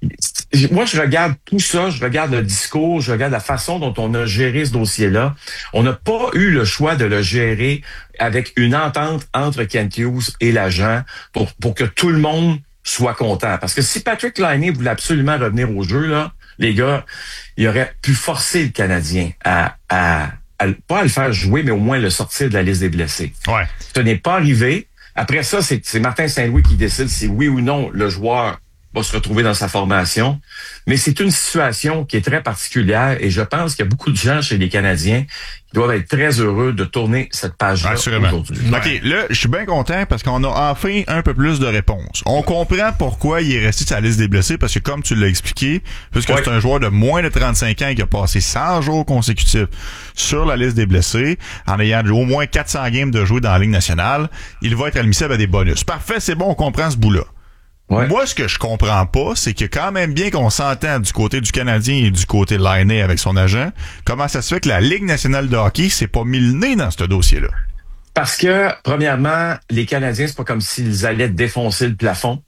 Moi, je regarde tout ça, je regarde le discours, je regarde la façon dont on a géré ce dossier-là. On n'a pas eu le choix de le gérer avec une entente entre Kent Hughes et l'agent pour que tout le monde soit content. Parce que si Patrick Laine voulait absolument revenir au jeu, là, les gars, il aurait pu forcer le Canadien à pas à le faire jouer, mais au moins le sortir de la liste des blessés. Ouais. Ce n'est pas arrivé. Après ça, c'est Martin Saint-Louis qui décide si oui ou non le joueur va se retrouver dans sa formation. Mais c'est une situation qui est très particulière et je pense qu'il y a beaucoup de gens chez les Canadiens qui doivent être très heureux de tourner cette page-là aujourd'hui. OK, là, je suis bien content parce qu'on a enfin un peu plus de réponses. On comprend pourquoi il est resté sur la liste des blessés parce que comme tu l'as expliqué, puisque c'est un joueur de moins de 35 ans qui a passé 100 jours consécutifs sur la liste des blessés, en ayant au moins 400 games de jouer dans la Ligue nationale, il va être admissible à des bonus. Parfait, c'est bon, on comprend ce bout-là. Ouais. Moi, ce que je comprends pas, c'est que quand même bien qu'on s'entend du côté du Canadien et du côté de Laine avec son agent, comment ça se fait que la Ligue nationale de hockey s'est pas mis le nez dans ce dossier-là? Parce que, premièrement, les Canadiens, c'est pas comme s'ils allaient défoncer le plafond.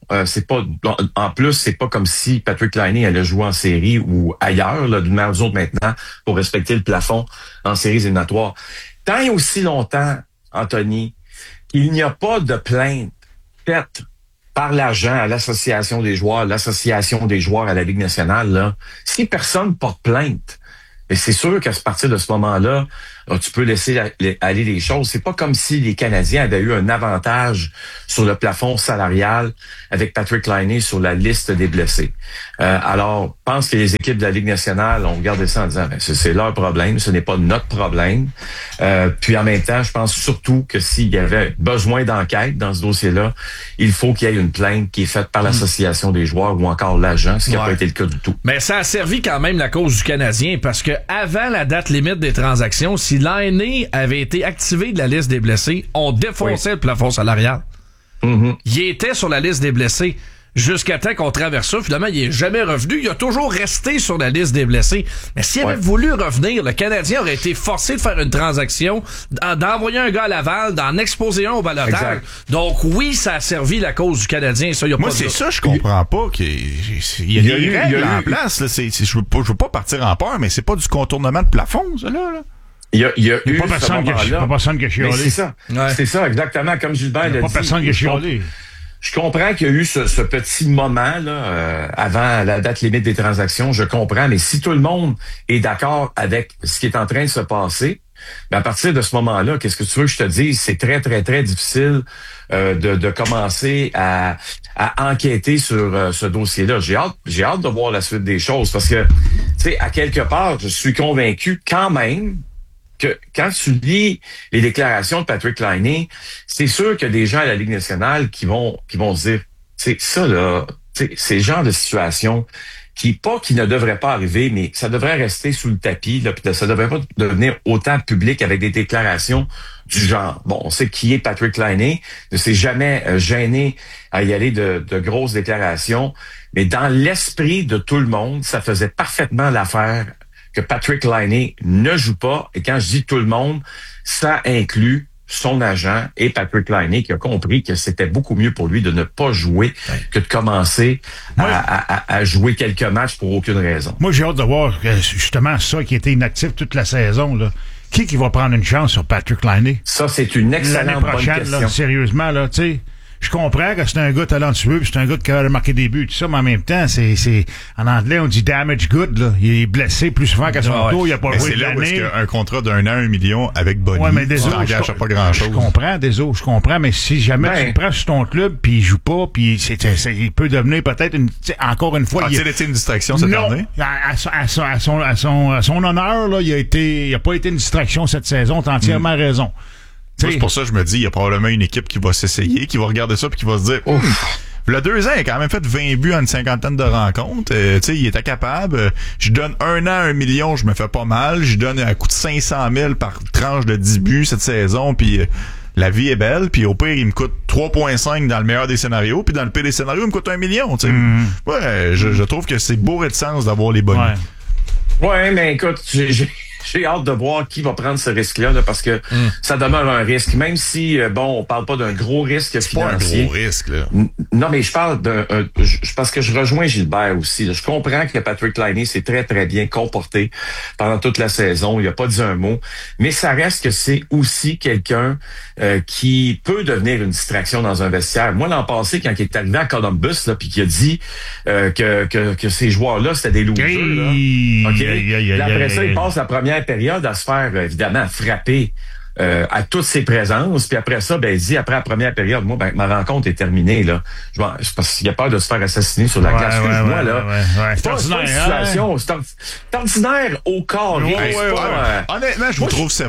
En plus, c'est pas comme si Patrick Laine allait jouer en série ou ailleurs, là, d'une manière ou d'une autre maintenant, pour respecter le plafond en séries éliminatoires. Tant et aussi longtemps, Anthony, qu'il n'y a pas de plainte faite par l'agent à l'association des joueurs à la Ligue nationale, là, si personne porte plainte, mais c'est sûr qu'à partir de ce moment-là, tu peux laisser aller les choses. C'est pas comme si les Canadiens avaient eu un avantage sur le plafond salarial avec Patrick Laine sur la liste des blessés. Alors, je pense que les équipes de la Ligue nationale ont regardé ça en disant, c'est leur problème, ce n'est pas notre problème. Puis en même temps, je pense surtout que s'il y avait besoin d'enquête dans ce dossier-là, il faut qu'il y ait une plainte qui est faite par l'association des joueurs ou encore l'agent, ce qui n'a pas été le cas du tout. Mais ça a servi quand même la cause du Canadien parce que avant la date limite des transactions, si Laine avait été activé de la liste des blessés, on défonçait le plafond salarial. Mm-hmm. Il était sur la liste des blessés jusqu'à temps qu'on traverse ça. Finalement, il est jamais revenu. Il a toujours resté sur la liste des blessés. Mais s'il avait voulu revenir, le Canadien aurait été forcé de faire une transaction, d'envoyer un gars à Laval, d'en exposer un au balotage. Donc oui, ça a servi la cause du Canadien. Ça, y a Moi, pas c'est ça, je comprends pas. Il y a des règles en place. Là. Je veux pas partir en peur, mais c'est pas du contournement de plafond, ça, là. Il y a eu pas personne qui a chialé. C'est ça. Ouais. C'est ça, exactement. Comme Gilbert l'a dit. Pas personne qui a chialé. Je comprends qu'il y a eu ce petit moment là avant la date limite des transactions. Je comprends, mais si tout le monde est d'accord avec ce qui est en train de se passer, ben à partir de ce moment-là, qu'est-ce que tu veux que je te dise? C'est très, très, très difficile de commencer à enquêter sur ce dossier-là. J'ai hâte de voir la suite des choses parce que, tu sais, à quelque part, je suis convaincu quand même que quand tu lis les déclarations de Patrick Laine, c'est sûr qu'il y a des gens à la Ligue nationale qui vont se dire, c'est ça là, c'est le genre de situation qui ne devrait pas arriver, mais ça devrait rester sous le tapis, là, puis ça devrait pas devenir autant public avec des déclarations du genre. Bon, on sait qui est Patrick Laine, ne s'est jamais gêné à y aller de grosses déclarations, mais dans l'esprit de tout le monde, ça faisait parfaitement l'affaire que Patrick Laine ne joue pas. Et quand je dis tout le monde, ça inclut son agent et Patrick Laine qui a compris que c'était beaucoup mieux pour lui de ne pas jouer que de commencer à jouer quelques matchs pour aucune raison. Moi, j'ai hâte de voir justement ça qui était inactif toute la saison, là. Qui va prendre une chance sur Patrick Laine? Ça, c'est une excellente bonne question. Là, sérieusement, là, tu sais. Je comprends que c'est un gars talentueux, puis c'est un gars qui a marqué des buts, tout ça, mais en même temps, c'est en anglais, on dit damage good, là. Il est blessé plus souvent qu'à son tour, il a pas joué de l'année. C'est là où un contrat d'un an, 1 million avec Bonnie, mais tu t'engages pas grand-chose. Je comprends, mais si jamais tu le prends sur ton club, puis il joue pas, puis il peut devenir peut-être encore une fois... A-t-il été une distraction cette année? À son honneur, là, il a pas été une distraction cette saison, t'as entièrement raison. Moi, c'est pour ça que je me dis, il y a probablement une équipe qui va s'essayer, qui va regarder ça puis qui va se dire, il a 2 ans, il a quand même fait 20 buts en une cinquantaine de rencontres. Tu sais, il était capable. Je donne 1 an, 1 million, je me fais pas mal. Je donne un coût de 500 000 par tranche de 10 buts cette saison, puis la vie est belle. Puis au pire, il me coûte 3,5 dans le meilleur des scénarios, puis dans le pire des scénarios, il me coûte 1 million. Tu sais. Ouais, je trouve que c'est bourré de sens d'avoir les bonnes. Ouais, mais écoute, j'ai hâte de voir qui va prendre ce risque-là, là, parce que ça demeure un risque. Même si, on parle pas d'un gros risque financier. C'est pas un gros risque, là. Non, mais je parle parce que je rejoins Gilbert aussi. Là. Je comprends que Patrick Laine s'est très, très bien comporté pendant toute la saison. Il a pas dit un mot. Mais ça reste que c'est aussi quelqu'un qui peut devenir une distraction dans un vestiaire. Moi, l'an passé, quand il est arrivé à Columbus, là, puis qu'il a dit que ces joueurs-là, c'était des losers, là. OK? Après ça, il passe la première période à se faire, évidemment, frapper à toutes ses présences. Puis après ça, il dit, après la première période, moi, ma rencontre est terminée, là. C'est parce qu'il a peur de se faire assassiner sur la glace. Excuse-moi, là. C'est pas une situation, c'est ordinaire au carré. Honnêtement, je vous trouve sévère.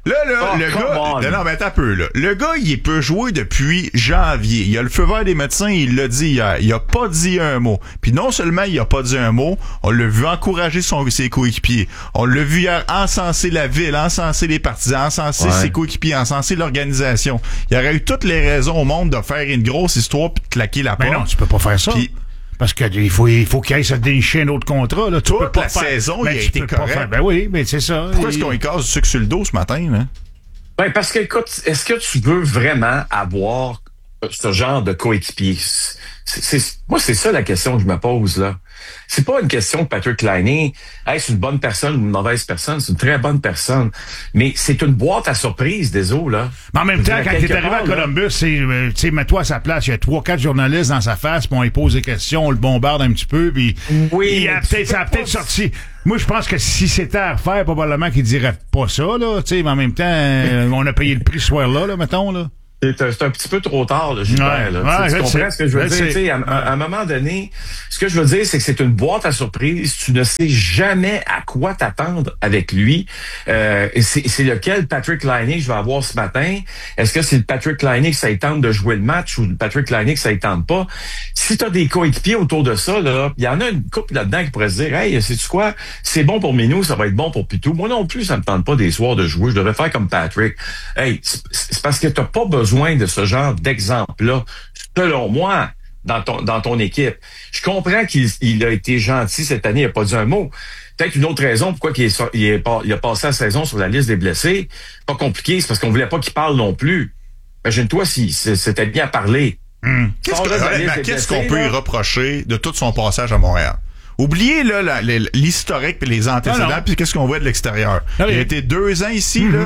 Le gars, non, mais attends un peu, là. Le gars, il peut jouer depuis janvier. Il a le feu vert des médecins, il l'a dit hier. Il a pas dit un mot. Puis non seulement il a pas dit un mot, on l'a vu encourager ses coéquipiers. On l'a vu hier encenser la ville, encenser les partisans, encenser ses coéquipiers, encenser l'organisation. Il aurait eu toutes les raisons au monde de faire une grosse histoire puis de claquer la porte. Mais non, tu peux pas faire ça. Puis, parce qu'il faut qu'il aille se dénicher un autre contrat. Là. Tu toute peux pas la saison, mais il a été correct. Ben oui, mais c'est ça. Pourquoi est-ce qu'on lui casse du sucre sur le dos ce matin, là? Ben, parce que, écoute, est-ce que tu veux vraiment avoir ce genre de coéquipier? Moi, c'est ça la question que je me pose, là. C'est pas une question que Patrick Laine, est-ce une bonne personne ou une mauvaise personne? C'est une très bonne personne. Mais c'est une boîte à surprise, des eaux, là. Mais en même temps, quand il est arrivé à Columbus, tu sais, mets-toi à sa place, il y a 3-4 journalistes dans sa face, puis on lui pose des questions, on le bombarde un petit peu, puis ça a peut-être sorti. Moi, je pense que si c'était à refaire, probablement qu'il dirait pas ça, là, tu sais, mais en même temps, on a payé le prix ce soir-là, mettons, là. C'est un petit peu trop tard, là, Gilbert. Tu comprends ce que je veux dire? T'sais, à un moment donné, ce que je veux dire, c'est que c'est une boîte à surprise. Tu ne sais jamais à quoi t'attendre avec lui. C'est lequel Patrick Laine je vais avoir ce matin? Est-ce que c'est le Patrick Laine que ça tente de jouer le match ou le Patrick Laine que ça tente pas? Si tu as des coéquipiers autour de ça, là, il y en a une couple là-dedans qui pourrait se dire, hey, sais-tu quoi? C'est bon pour Minou, ça va être bon pour Pitou. Moi non plus, ça me tente pas des soirs de jouer. Je devrais faire comme Patrick. Hey, c'est parce que t'as pas besoin de ce genre d'exemple-là, selon moi, dans ton équipe. Je comprends qu'il a été gentil cette année, il n'a pas dit un mot. Peut-être une autre raison pourquoi il a passé la saison sur la liste des blessés. Pas compliqué, c'est parce qu'on voulait pas qu'il parle non plus. Imagine-toi si c'était bien parlé. Qu'est-ce qu'on peut lui reprocher de tout son passage à Montréal? Oubliez là l'historique et les antécédents, puis qu'est-ce qu'on voit de l'extérieur. Il a été 2 ans ici, là.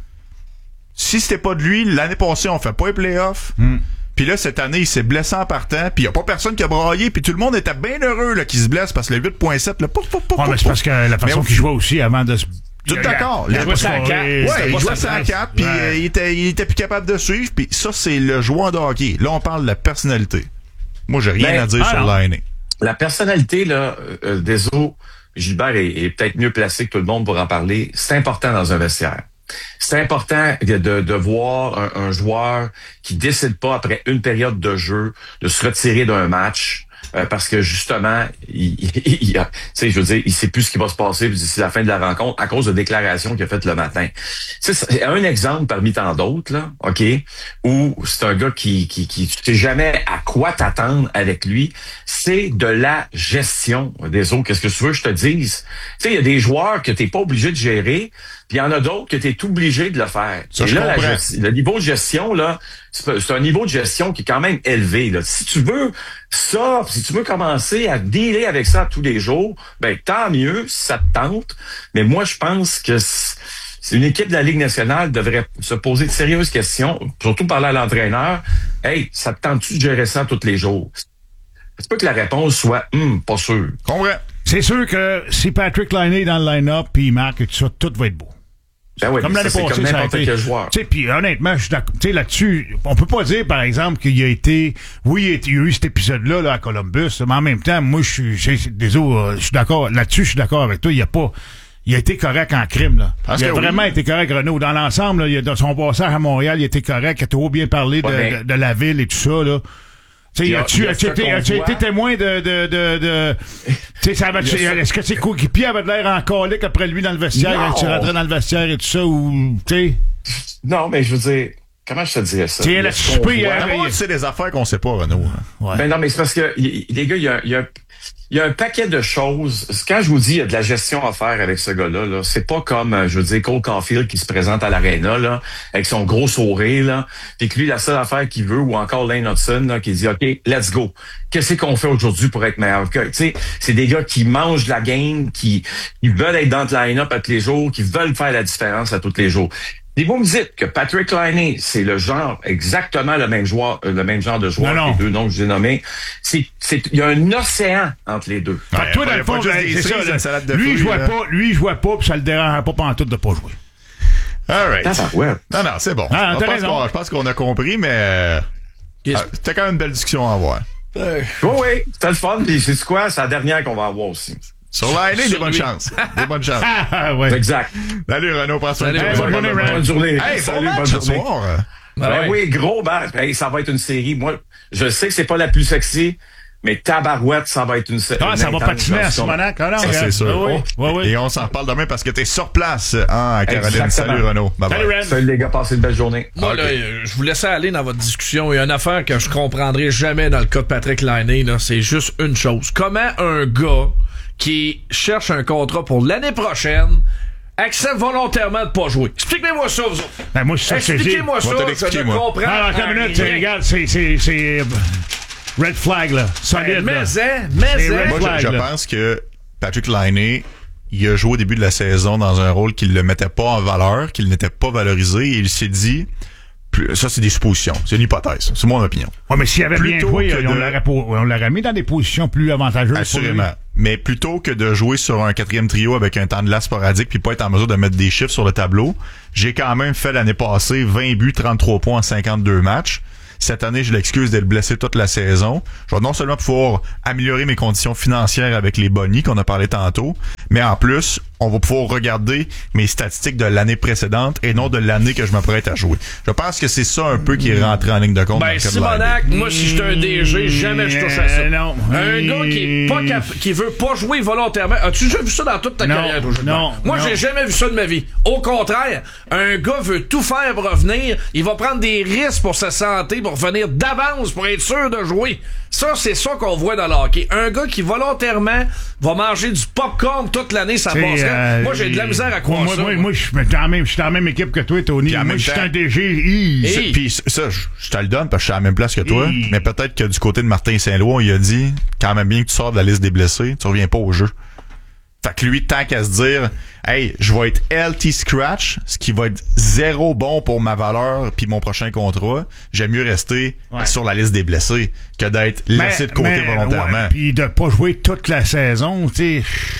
Si c'était pas de lui, l'année passée, on fait pas les playoffs. Puis là, cette année, il s'est blessé en partant. Puis il y a pas personne qui a braillé. Puis tout le monde était bien heureux là qu'il se blesse parce que le 8.7, là, mais c'est parce que la façon qu'il jouait aussi avant de se... Tout d'accord. Il jouait 104. Ouais, il jouait 104. Puis il était plus capable de suivre. Puis ça, c'est le joueur de hockey. Là, on parle de la personnalité. Moi, j'ai rien à dire sur Laine. La personnalité, là, Deso, Gilbert est peut-être mieux placé que tout le monde pour en parler. C'est important dans un vestiaire. C'est important de voir un joueur qui décide pas après une période de jeu de se retirer d'un match parce que justement, tu sais, je veux dire, il sait plus ce qui va se passer d'ici la fin de la rencontre à cause de déclarations qu'il a faites le matin. C'est un exemple parmi tant d'autres, là, OK, où c'est un gars qui tu sais jamais à quoi t'attendre avec lui. C'est de la gestion des autres. Qu'est-ce que tu veux que je te dise? Tu sais, il y a des joueurs que t'es pas obligé de gérer. Puis il y en a d'autres que tu es obligé de le faire. Ça, et là, le niveau de gestion, là, c'est un niveau de gestion qui est quand même élevé. Là. Si tu veux ça, si tu veux commencer à dealer avec ça tous les jours, ben tant mieux si ça te tente. Mais moi, je pense que c'est une équipe de la Ligue nationale devrait se poser de sérieuses questions, surtout parler à l'entraîneur. Hey, ça te tente-tu de gérer ça tous les jours? C'est pas que la réponse soit pas sûr. Comprends. C'est sûr que si Patrick Laine est dans le line-up puis il marque et tout ça, tout va être beau. Ben oui, comme l'année passée, comme n'importe quel joueur. Tu sais, puis honnêtement, je suis d'accord. Tu sais, là-dessus, on peut pas dire, par exemple, qu'il a été, oui, il y a eu cet épisode-là, là, à Columbus, mais en même temps, moi, je suis d'accord, là-dessus, je suis d'accord avec toi, il a été correct en crime, là. Il a vraiment été correct, Renaud. Dans l'ensemble, là, dans son passage à Montréal, il a été correct, il a trop bien parlé de la ville et tout ça, là. As-tu été témoin de est-ce que ses coéquipiers avaient l'air en colique après lui dans le vestiaire, quand tu rentrais dans le vestiaire et tout ça, ou, tu sais? Non, mais je veux dire, comment je te dirais ça? C'est des affaires qu'on sait pas, Renaud. Ouais. Ben non, mais c'est parce que, les gars, il y a un paquet de choses. Quand je vous dis, il y a de la gestion à faire avec ce gars-là, là, c'est pas comme, je veux dire, Cole Caulfield qui se présente à l'aréna, là, avec son gros sourire, là, puis que lui, la seule affaire qu'il veut, ou encore Lane Hudson, là, qui dit, OK, let's go. Qu'est-ce qu'on fait aujourd'hui pour être meilleur? Tu sais, c'est des gars qui mangent de la game, qui veulent être dans le line-up à tous les jours, qui veulent faire la différence à tous les jours. Et vous me dites que Patrick Laine, c'est le genre, exactement le même genre de joueur, les deux noms que je vous ai nommés. Il y a un océan entre les deux. Ouais, toi, dans le fond, c'est ça, lui, il jouait pas, puis ça le dérangeait pas pantoute de pas jouer. All right. Ouais. Non, c'est bon. Je pense qu'on a compris, mais c'était quand même une belle discussion à avoir. Oui, c'était le fun, puis c'est quoi? C'est la dernière qu'on va avoir aussi. Sur Laine, des bonnes chances. Des bonnes chances. Ouais. Exact. Salut, Renaud. Prends soin de toi. Bonne journée, Ren. Bonne journée. Hey, Salut, bon match bonne ce journée. soir. Ben oui, gros match. Hey, ça va être une série. Moi, je sais que c'est pas la plus sexy, mais tabarouette, ça va être une série. Ah, ça va patiner à Simonac. Ça, c'est sûr. Oui. Et on s'en reparle demain parce que t'es sur place à Caroline. Exactement. Salut, Renaud. Bye Salut, bye. Ren. Salut les gars, passez une belle journée. Moi, là, je vous laissais aller dans votre discussion. Il y a une affaire que je comprendrai jamais dans le cas de Patrick Laine, là. C'est juste une chose. Comment un gars qui cherche un contrat pour l'année prochaine accepte volontairement de pas jouer? Expliquez-moi ça, vous autres. Ben, moi, c'est ça que je dis. Expliquez-moi ça, Moi, te je l'expliquer, ne moi. comprends Ah, attends une minute, rien. regarde, c'est red flag, là. Solide, là. Mais C'est mais red Moi, je là. pense que Patrick Laine, il a joué au début de la saison dans un rôle qu'il ne le mettait pas en valeur, qu'il n'était pas valorisé, et il s'est dit, ça c'est des suppositions, c'est une hypothèse, c'est mon opinion. Ouais, mais s'il avait bien Plutôt joué, que on l'aurait mis dans des positions plus avantageuses. Assurément. Mais plutôt que de jouer sur un 4e trio avec un temps de glace sporadique puis pas être en mesure de mettre des chiffres sur le tableau, j'ai quand même fait l'année passée 20 buts, 33 points en 52 matchs. Cette année, je l'excuse d'être blessé toute la saison. Je vais non seulement pouvoir améliorer mes conditions financières avec les bonnies qu'on a parlé tantôt, mais en plus, on va pouvoir regarder mes statistiques de l'année précédente et non de l'année que je m'apprête à jouer. Je pense que c'est ça un peu qui est rentré en ligne de compte. dans Ben, le cas de Simonac, Laine. moi, si j'étais un DG, jamais je touche à ça. Non. Un gars qui veut pas jouer volontairement. As-tu déjà vu ça dans toute ta Non, carrière, toi, Gilbert? non, Moi, non. j'ai jamais vu ça de ma vie. Au contraire, un gars veut tout faire pour revenir. Il va prendre des risques pour sa santé, pour revenir d'avance, pour être sûr de jouer. Ça, c'est ça qu'on voit dans le hockey. Un gars qui, volontairement, va manger du popcorn toute l'année, ça passerait. Moi, j'ai de la misère à croire ça. Moi, je suis dans la même équipe que toi, Tony. Puis en Moi, même je suis temps- un DG. Puis ça, je te le donne parce que je suis à la même place que toi. Hi. Mais peut-être que du côté de Martin Saint-Louis, il a dit quand même bien que tu sors de la liste des blessés, tu reviens pas au jeu. Fait que lui, tant qu'à se dire hey, je vais être LT scratch, ce qui va être zéro bon pour ma valeur puis mon prochain contrat, j'aime mieux rester sur la liste des blessés que d'être laissé de côté volontairement. Puis de pas jouer toute la saison, tu sais.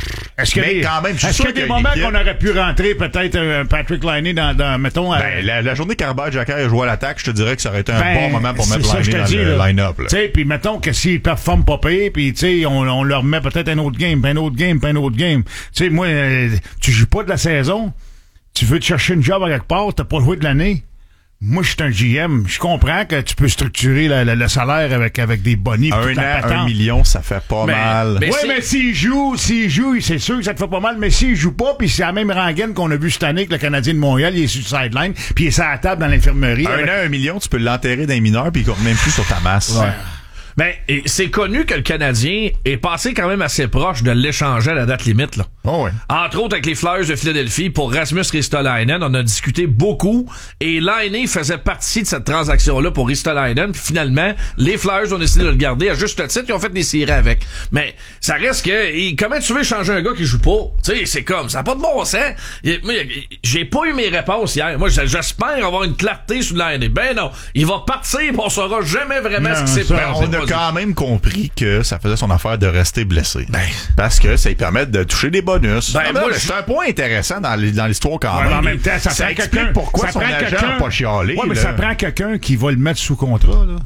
Mais quand même, je suis est-ce sûr qu'il y a des qu'il y a une moments équipe- qu'on aurait pu rentrer peut-être Patrick Laine dans mettons... Ben, la journée qu'Arbert Jacquet a joué à l'attaque, je te dirais que ça aurait été un bon moment pour mettre c'est ça, je Laine te dans dis, le là. line-up. là. Tu sais, puis mettons que s'ils performent pas pire, puis tu sais, on leur met peut-être un autre game, puis un autre game, puis un autre game. Tu sais, moi, tu joues pas de la saison, tu veux te chercher une job à quelque part, t'as pas joué de l'année. Moi, je suis un GM. Je comprends que tu peux structurer le salaire avec des bonnies. Un an, 1 million, ça fait pas mal. Oui, mais s'il joue, c'est sûr que ça te fait pas mal, mais s'il joue pas, puis c'est la même rengaine qu'on a vu cette année que le Canadien de Montréal, il est sur le sideline, puis il est sur la table dans l'infirmerie. Un an, 1 million, tu peux l'enterrer d'un mineur puis il compte même plus sur ta masse. Ouais. Ben, et c'est connu que le Canadien est passé quand même assez proche de l'échanger à la date limite, là. Oh ouais. Entre autres avec les Flyers de Philadelphie pour Rasmus Ristolainen, on a discuté beaucoup et Laine faisait partie de cette transaction-là pour Ristolainen. Puis finalement, les Flyers ont décidé de le garder à juste titre, ils ont fait des séries avec. Mais ça reste que comment tu veux changer un gars qui joue pas? Tu sais, c'est comme ça n'a pas de bon sens. Moi, j'ai pas eu mes réponses hier. Moi, j'espère avoir une clarté sur Laine. Ben non, il va partir, puis on saura jamais vraiment ce qui s'est passé. On a quand même compris que ça faisait son affaire de rester blessé. Parce que ça lui permet de toucher des bonus. Ben, moi, c'est un point intéressant dans l'histoire quand même. En même temps, ça prend explique quelqu'un. pourquoi ça son prend agent quelqu'un- n'a pas chialé. Ouais, mais là. ça prend quelqu'un qui va le mettre sous contrat, là.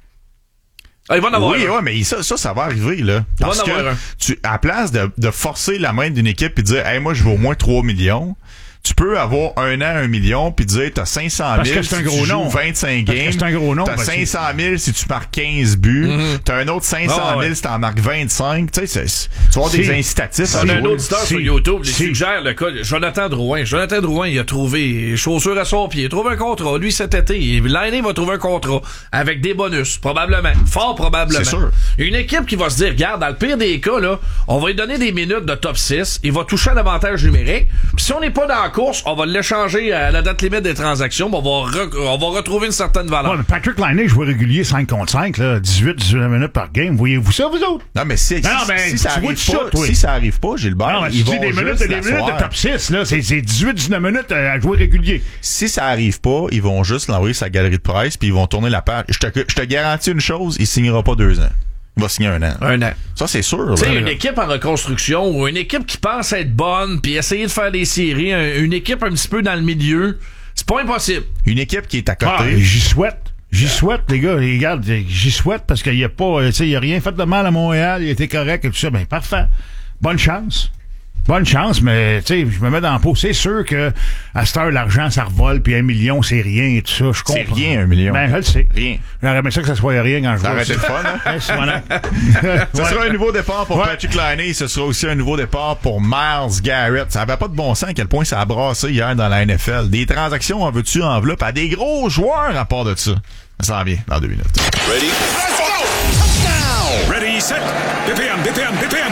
Ah, il va en avoir Oui, un. ouais, mais ça va arriver, là. Il va Parce en que avoir un. à place de forcer la main d'une équipe et de dire, hey, moi, je veux au moins 3 millions, tu peux avoir 1 an, 1 million, puis dire, t'as 500 000 Parce que c'est un si gros tu joues nom. 25 Parce que games. c'est un gros nom, T'as parce que- 500 000 si tu marques 15 buts. T'as un autre 500 000 Ah, ouais. si t'en marques 25. Tu sais, tu vas avoir des incitatifs à On a un jouer. auditeur sur YouTube, il suggère le cas de Jonathan Drouin. Jonathan Drouin, il a trouvé chaussures à son pied, il a trouvé un contrat. Lui, cet été, l'année va trouver un contrat avec des bonus, probablement. Fort probablement. C'est sûr. Une équipe qui va se dire, regarde, dans le pire des cas, là, on va lui donner des minutes de top 6, il va toucher un avantage numérique. Puis si on n'est pas dans la course, on va l'échanger à la date limite des transactions, on va retrouver une certaine valeur. Ouais, mais Patrick Laine jouait régulier 5 contre 5, là, 18 minutes par game. Voyez-vous ça, vous autres? Non, mais si ça tu vois arrive ça, pas, toi. si ça arrive pas, Gilbert, Non, mais ils tu dis vont des minutes, juste des minutes l'asseoir. de top 6, là. C'est 18-19 minutes à jouer régulier. Si ça arrive pas, ils vont juste l'envoyer sur sa galerie de presse puis ils vont tourner la page. Je te garantis une chose, il signera pas 2 ans. Il va signer 1 an. 1 an. Ça, c'est sûr. Tu sais, là. une équipe en reconstruction ou une équipe qui pense être bonne puis essayer de faire des séries, une équipe un petit peu dans le milieu, c'est pas impossible. Une équipe qui est à côté. Ah, j'y souhaite. J'y souhaite, les gars. Regarde, j'y souhaite parce qu'il y a pas, tu sais, il y a rien fait de mal à Montréal. Il était correct et tout ça. Ben, parfait. bonne chance. Bonne chance, mais tu sais, je me mets dans la peau. C'est sûr que à cette heure, l'argent, ça revole, puis 1 million, c'est rien et tout ça. Je comprends. C'est rien, 1 million. Ben, je le sais. Rien. J'aurais aimé ça que ça soit rien quand je vois ça. Ça aurait été le fun, hein? Ce sera un nouveau départ pour Patrick Laine. Ce sera aussi un nouveau départ pour Myles Garrett. Ça avait pas de bon sens à quel point ça a brassé hier dans la NFL. Des transactions en veux-tu enveloppe à des gros joueurs à part de ça. Ça s'en vient dans 2 minutes. Ready? Let's go! Touchdown! Ready, set, BPM.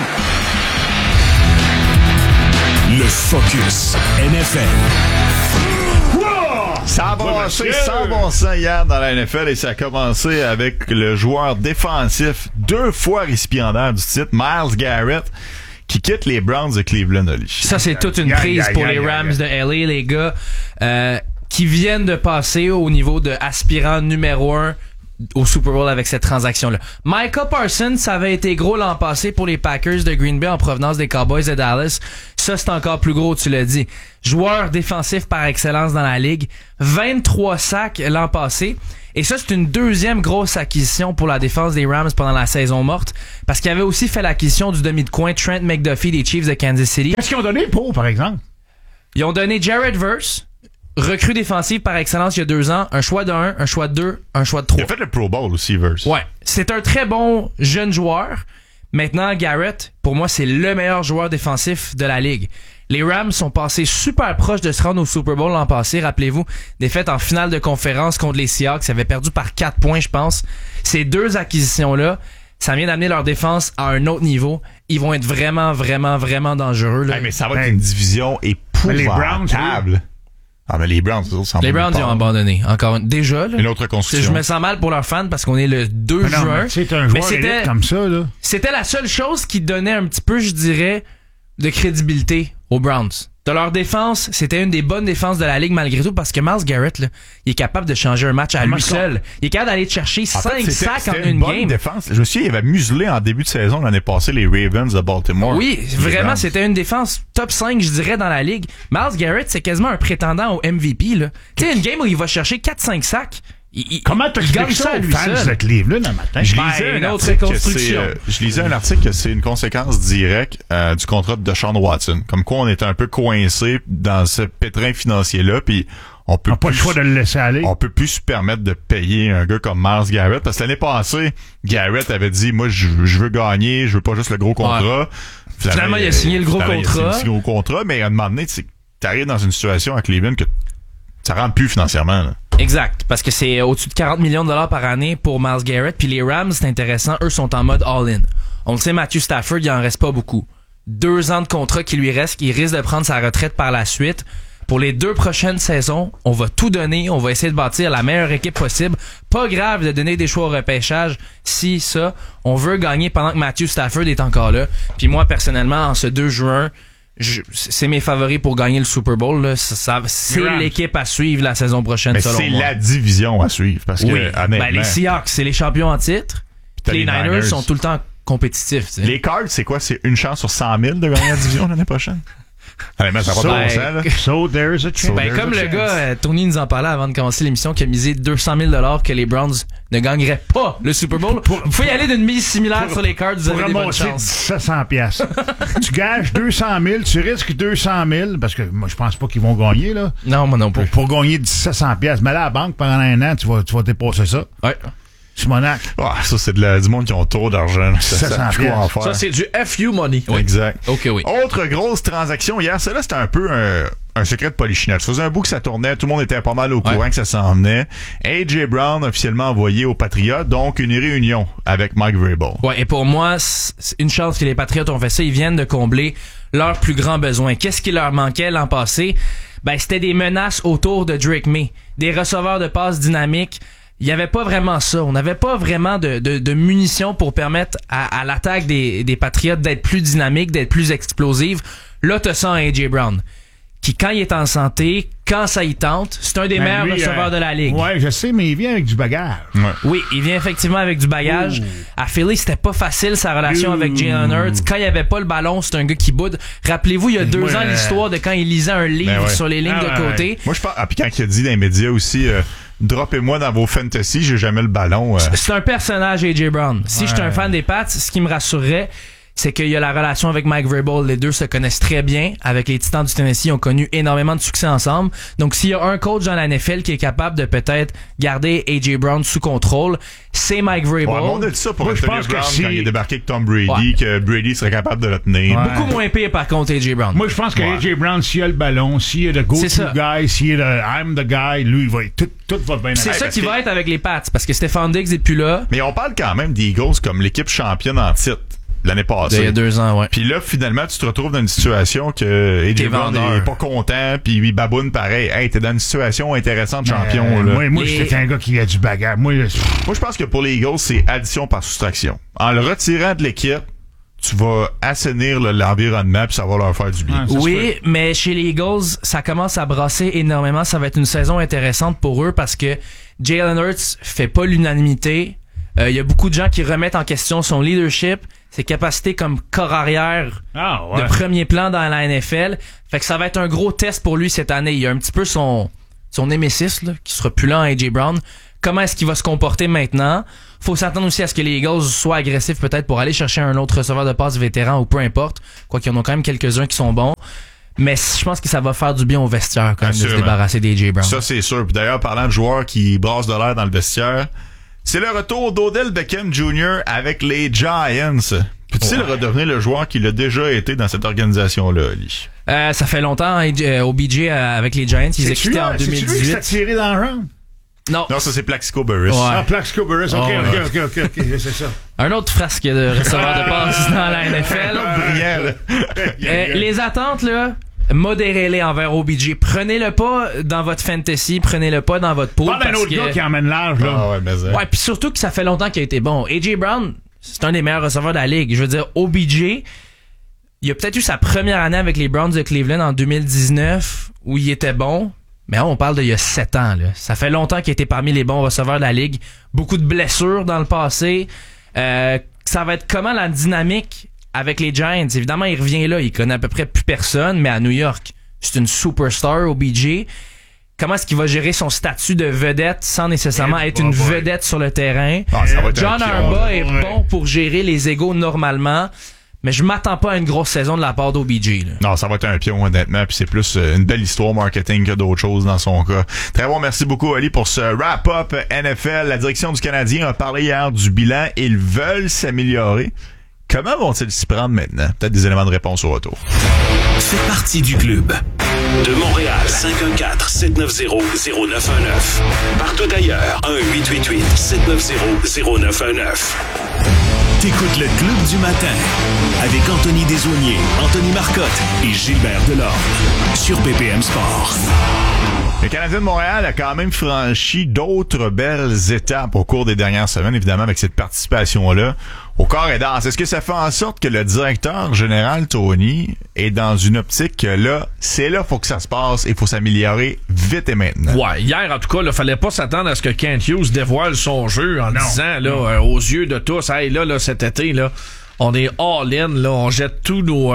Le Focus NFL. Ça a brassé sans bon sens hier dans la NFL et ça a commencé avec le joueur défensif 2 fois récipiendaire du titre, Myles Garrett, qui quitte les Browns de Cleveland. Ça, c'est toute une prise pour les Rams de LA, les gars, qui viennent de passer au niveau de aspirant numéro 1 au Super Bowl avec cette transaction-là. Micah Parsons, ça avait été gros l'an passé pour les Packers de Green Bay en provenance des Cowboys de Dallas. Ça, c'est encore plus gros, tu l'as dit. Joueur défensif par excellence dans la ligue. 23 sacs l'an passé. Et ça, c'est une deuxième grosse acquisition pour la défense des Rams pendant la saison morte. Parce qu'ils avaient aussi fait l'acquisition du demi de coin Trent McDuffie des Chiefs de Kansas City. Qu'est-ce qu'ils ont donné pour, par exemple? Ils ont donné Jared Verse, recrue défensive par excellence il y a 2 ans, un choix de 1, un choix de 2, un choix de 3. Il a fait le Pro Bowl aussi, Verse. Ouais. C'est un très bon jeune joueur. Maintenant, Garrett, pour moi, c'est le meilleur joueur défensif de la ligue. Les Rams sont passés super proches de se rendre au Super Bowl l'an passé. Rappelez-vous, défaite en finale de conférence contre les Seahawks. Ils avaient perdu par 4 points, je pense. Ces 2 acquisitions-là, ça vient d'amener leur défense à un autre niveau. Ils vont être vraiment, vraiment, vraiment dangereux. Là. Hey, mais ça va être une division épouvantable. Les Browns, Ah, mais les Browns, ils ont abandonné. Encore déjà, là. Une autre construction. Je me sens mal pour leurs fans parce qu'on est le 2 juin. C'est un joueur élite comme ça, là. C'était la seule chose qui donnait un petit peu, je dirais, de crédibilité aux Browns. De leur défense, c'était une des bonnes défenses de la ligue malgré tout parce que Myles Garrett, là, il est capable de changer un match à lui seul. Il est capable d'aller chercher 5 sacs en une game. Défense. Je me souviens, il avait muselé en début de saison l'année passée les Ravens de Baltimore. Oui, vraiment, c'était une défense top 5, je dirais, dans la ligue. Myles Garrett, c'est quasiment un prétendant au MVP, là. Tu sais, une game où il va chercher 4-5 sacs. Comment t'expliques ça aux fans de Cleveland un matin? Je lisais un article que c'est une conséquence directe du contrat de Deshaun Watson. Comme quoi on était un peu coincé dans ce pétrin financier-là, puis on peut pas le choix de le laisser aller. On peut plus se permettre de payer un gars comme Myles Garrett parce que l'année passée, Garrett avait dit moi je veux gagner, je veux pas juste le gros contrat. Ouais. Finalement, il a signé le gros contrat, mais à un moment donné, t'arrives dans une situation à Cleveland que ça rentre plus financièrement, là. Exact, parce que c'est au-dessus de 40 millions de dollars par année pour Myles Garrett. Puis les Rams, c'est intéressant, eux sont en mode all-in. On le sait, Matthew Stafford, il en reste pas beaucoup. 2 ans de contrat qui lui reste, il risque de prendre sa retraite par la suite. Pour les 2 prochaines saisons, on va tout donner, on va essayer de bâtir la meilleure équipe possible. Pas grave de donner des choix au repêchage, si ça, on veut gagner pendant que Matthew Stafford est encore là. Puis moi, personnellement, en ce 2 juin, c'est mes favoris pour gagner le Super Bowl. Là. C'est l'équipe à suivre la saison prochaine. Mais selon c'est moi. La division à suivre. Parce que, honnêtement, les Seahawks, c'est les champions en titre. Les Niners sont tout le temps compétitifs. T'sais. Les Cards, c'est quoi? C'est une chance sur 100 000 de gagner la division l'année prochaine? Honnêtement, ça va pas bon sens, là. So there's a chance. Comme le gars, Tony nous en parlait avant de commencer l'émission, qui a misé 200 000 $ que les Browns ne gagneraient pas le Super Bowl. Vous pouvez y aller d'une mise similaire sur les Cards, vous avez des bonnes chances. 700$. Tu gages 200 000, tu risques 200 000, parce que moi, je pense pas qu'ils vont gagner, là. Non, moi non plus. Pour gagner 700$. Mais là, à la banque, pendant 1 an, tu vas dépasser ça. Ouais. Simonac. Ça, c'est du monde qui ont trop d'argent. Ça, c'est du FU money. Oui. Exact. OK, oui. Autre grosse transaction hier, celle-là, c'était un peu un secret de polichinelle. Ça faisait un bout que ça tournait, tout le monde était pas mal au courant que ça s'en venait. A.J. Brown officiellement envoyé aux Patriots, donc une réunion avec Mike Vrabel. Ouais, et pour moi, c'est une chance que les Patriots ont fait ça. Ils viennent de combler leurs plus grands besoins. Qu'est-ce qui leur manquait l'an passé? C'était des menaces autour de Drake May, des receveurs de passes dynamiques. Il n'y avait pas vraiment ça. On n'avait pas vraiment de munitions pour permettre à l'attaque des Patriots d'être plus dynamique, d'être plus explosive. Là, tu sens A.J. Brown, qui, quand il est en santé, quand ça y tente, c'est un des meilleurs receveurs de la ligue. Ouais, je sais, mais il vient avec du bagage. Ouais. Oui, il vient effectivement avec du bagage. À Philly, c'était pas facile sa relation avec Jalen Hurts. Quand il avait pas le ballon, c'est un gars qui boude. Rappelez-vous, il y a 2 ans, l'histoire de quand il lisait un livre sur les lignes de côté. Moi, je pense. Puis quand il a dit dans les médias aussi. Droppez-moi dans vos fantasy, j'ai jamais le ballon. C'est un personnage, A.J. Brown. Si j'étais un fan des Pats, ce qui me rassurerait, c'est qu'il y a la relation avec Mike Vrabel. Les deux se connaissent très bien. Avec les Titans du Tennessee, ils ont connu énormément de succès ensemble. Donc, s'il y a un coach dans la NFL qui est capable de peut-être garder A.J. Brown sous contrôle, c'est Mike Vrabel. Ouais, on a dit ça pour Antonio Brown quand il est débarqué avec Tom Brady, que Brady serait capable de le tenir. Beaucoup moins pire, par contre, A.J. Brown. Moi, je pense que A.J. Brown, s'il a le ballon, s'il est le go-to guy, s'il est le I'm the guy, lui, il va tout va bien. C'est ça qui va être avec les Pats, parce que Stephon Diggs est plus là. Mais on parle quand même des Eagles comme l'équipe championne en titre l'année passée. Il y a 2 ans, ouais. Puis là, finalement, tu te retrouves dans une situation que A.J. Brown est pas content, puis il baboune pareil. Hey, t'es dans une situation intéressante, champion. Là. Moi, j'étais un gars qui a du bagarre. Moi, je pense que pour les Eagles, c'est addition par soustraction. En le retirant de l'équipe, tu vas assainir l'environnement puis ça va leur faire du bien. Oui, mais chez les Eagles, ça commence à brasser énormément. Ça va être une saison intéressante pour eux parce que Jalen Hurts fait pas l'unanimité. Il y a beaucoup de gens qui remettent en question son leadership, ses capacités comme corps arrière de premier plan dans la NFL. Fait que ça va être un gros test pour lui cette année. Il y a un petit peu son némésis là, qui sera plus là en A.J. Brown. Comment est-ce qu'il va se comporter maintenant? Faut s'attendre aussi à ce que les Eagles soient agressifs peut-être pour aller chercher un autre receveur de passe vétéran ou peu importe. Quoi qu'il y en a quand même quelques-uns qui sont bons. Mais je pense que ça va faire du bien au vestiaire quand même de se débarrasser d'A.J. Brown. Ça, c'est sûr. Puis d'ailleurs, parlant de joueurs qui brassent de l'air dans le vestiaire, c'est le retour d'Odell Beckham Jr. avec les Giants. Peut-il redevenir le joueur qu'il a déjà été dans cette organisation-là, Ali? Ça fait longtemps, OBJ avec les Giants. Ils quitté en 2018. C'est-tu lui qui s'est tiré dans le round? Non, ça c'est Plaxico Burress. Ouais. Ah, Plaxico Burress, ok, c'est ça. Un autre frasque de receveur de passe dans la NFL. Les attentes, là, modérez-les envers OBJ. Prenez-le pas dans votre fantasy, prenez-le pas dans votre pool. Pas d'un autre gars qui emmène large, là. Ouais, puis surtout que ça fait longtemps qu'il a été bon. A.J. Brown, c'est un des meilleurs receveurs de la ligue. Je veux dire, OBJ, il a peut-être eu sa première année avec les Browns de Cleveland en 2019 où il était bon. Mais là, on parle d'il y a 7 ans. Là. Ça fait longtemps qu'il était parmi les bons receveurs de la ligue. Beaucoup de blessures dans le passé. Ça va être comment la dynamique avec les Giants? Évidemment, il revient là. Il connaît à peu près plus personne, mais à New York, c'est une superstar, OBJ. Comment est-ce qu'il va gérer son statut de vedette sans nécessairement être une vedette sur le terrain? John Harbaugh est bon pour gérer les égos normalement. Mais je m'attends pas à une grosse saison de la part d'OBJ. Là. Non, ça va être un pion, honnêtement. Puis c'est plus une belle histoire marketing que d'autres choses dans son cas. Très bon, merci beaucoup, Ali, pour ce wrap-up NFL. La direction du Canadien a parlé hier du bilan. Ils veulent s'améliorer. Comment vont-ils s'y prendre maintenant? Peut-être des éléments de réponse au retour. Fais partie du club. De Montréal, 514-790-0919. Partout ailleurs, 1-888-790-0919. T'écoutes le Club du matin avec Anthony Desaulniers, Anthony Marcotte et Gilbert Delorme sur BPM Sport. Le Canadien de Montréal a quand même franchi d'autres belles étapes au cours des dernières semaines, évidemment, avec cette participation-là au corps et danse. Est-ce que ça fait en sorte que le directeur général, Tony, est dans une optique que là, c'est là, faut que ça se passe et faut s'améliorer vite et maintenant? Ouais, hier, en tout cas, il fallait pas s'attendre à ce que Kent Hughes dévoile son jeu en disant, là, aux yeux de tous, hey, là, cet été, là, on est all-in, là, on jette tous nos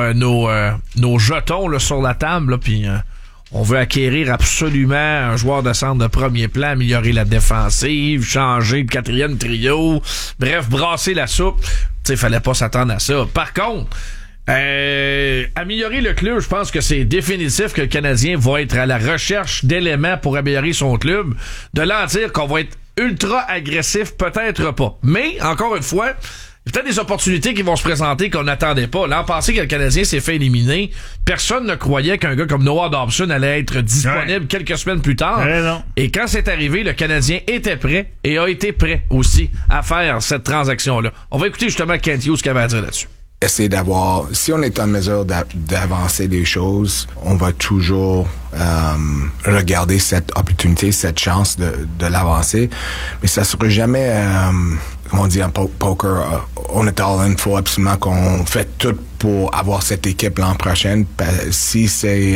jetons, là, sur la table, là, puis on veut acquérir absolument un joueur de centre de premier plan, améliorer la défensive, changer le 4e trio, bref, brasser la soupe. Tu sais, fallait pas s'attendre à ça. Par contre, améliorer le club, je pense que c'est définitif que le Canadien va être à la recherche d'éléments pour améliorer son club. De là à dire qu'on va être ultra agressif, peut-être pas. Mais, encore une fois, il y a peut-être des opportunités qui vont se présenter qu'on n'attendait pas. L'an passé, que le Canadien s'est fait éliminer, personne ne croyait qu'un gars comme Noah Dobson allait être disponible quelques semaines plus tard. Et quand c'est arrivé, le Canadien était prêt et a été prêt aussi à faire cette transaction-là. On va écouter justement Kent Hughes ce qu'il avait à dire là-dessus. Essayer d'avoir, si on est en mesure d'avancer des choses, on va toujours regarder cette opportunité, cette chance de l'avancer. Mais ça sera jamais, comme on dit en poker, on est all in, faut absolument qu'on fait tout pour avoir cette équipe l'an prochain. Si c'est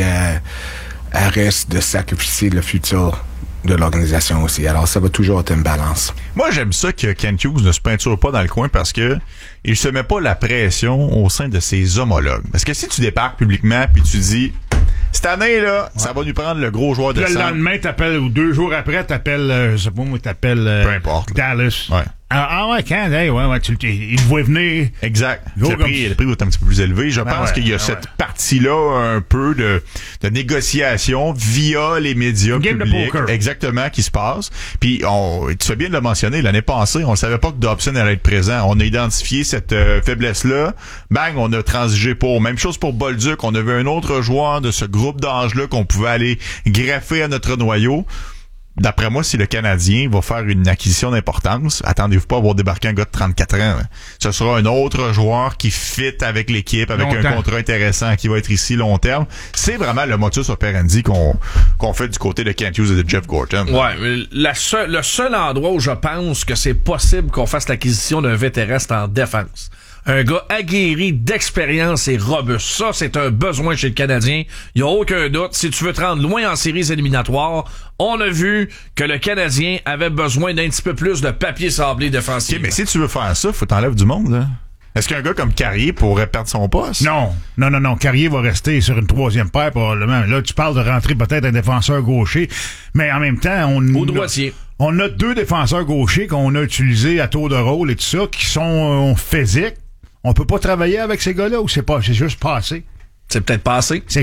à risque de sacrifier le futur de l'organisation aussi. Alors, ça va toujours être une balance. Moi, j'aime ça que Kent Hughes ne se peinture pas dans le coin parce que il se met pas la pression au sein de ses homologues. Parce que si tu débarques publiquement puis tu dis cette année, là, ça va nous prendre le gros joueur de centre. Le lendemain, t'appelles, ou 2 jours après, t'appelles, je sais pas moi, peu importe, Dallas. Ouais. Ouais, quand, ouais, il le voit venir. Exact. Le prix va être un petit peu plus élevé. Je pense qu'il y a cette partie-là un peu de négociation via les médias publics. Exactement, qui se passe. Puis, tu fais bien de le mentionner, l'année passée, on ne savait pas que Dobson allait être présent. On a identifié cette faiblesse-là. Bang, on a transigé pour. Même chose pour Bolduc. On avait un autre joueur de ce groupe d'âge-là qu'on pouvait aller greffer à notre noyau. D'après moi, si le Canadien va faire une acquisition d'importance, attendez-vous pas à voir débarquer un gars de 34 ans. Hein. Ce sera un autre joueur qui fit avec l'équipe, avec un contrat intéressant qui va être ici long terme. C'est vraiment le modus operandi qu'on fait du côté de Kent Hughes et de Jeff Gorton. Ouais, le seul endroit où je pense que c'est possible qu'on fasse l'acquisition d'un vétéran, c'est en défense. Un gars aguerri, d'expérience et robuste. Ça, c'est un besoin chez le Canadien. Il n'y a aucun doute. Si tu veux te rendre loin en séries éliminatoires, on a vu que le Canadien avait besoin d'un petit peu plus de papier sablé défensif. Okay, mais si tu veux faire ça, faut t'enlèves du monde, là. Est-ce qu'un gars comme Carrier pourrait perdre son poste? Non. Carrier va rester sur une troisième paire probablement. Là, tu parles de rentrer peut-être un défenseur gaucher, mais en même temps, au droitier. On a 2 défenseurs gauchers qu'on a utilisés à tour de rôle et tout ça, qui sont physiques. On peut pas travailler avec ces gars-là ou c'est juste passé? C'est peut-être passé.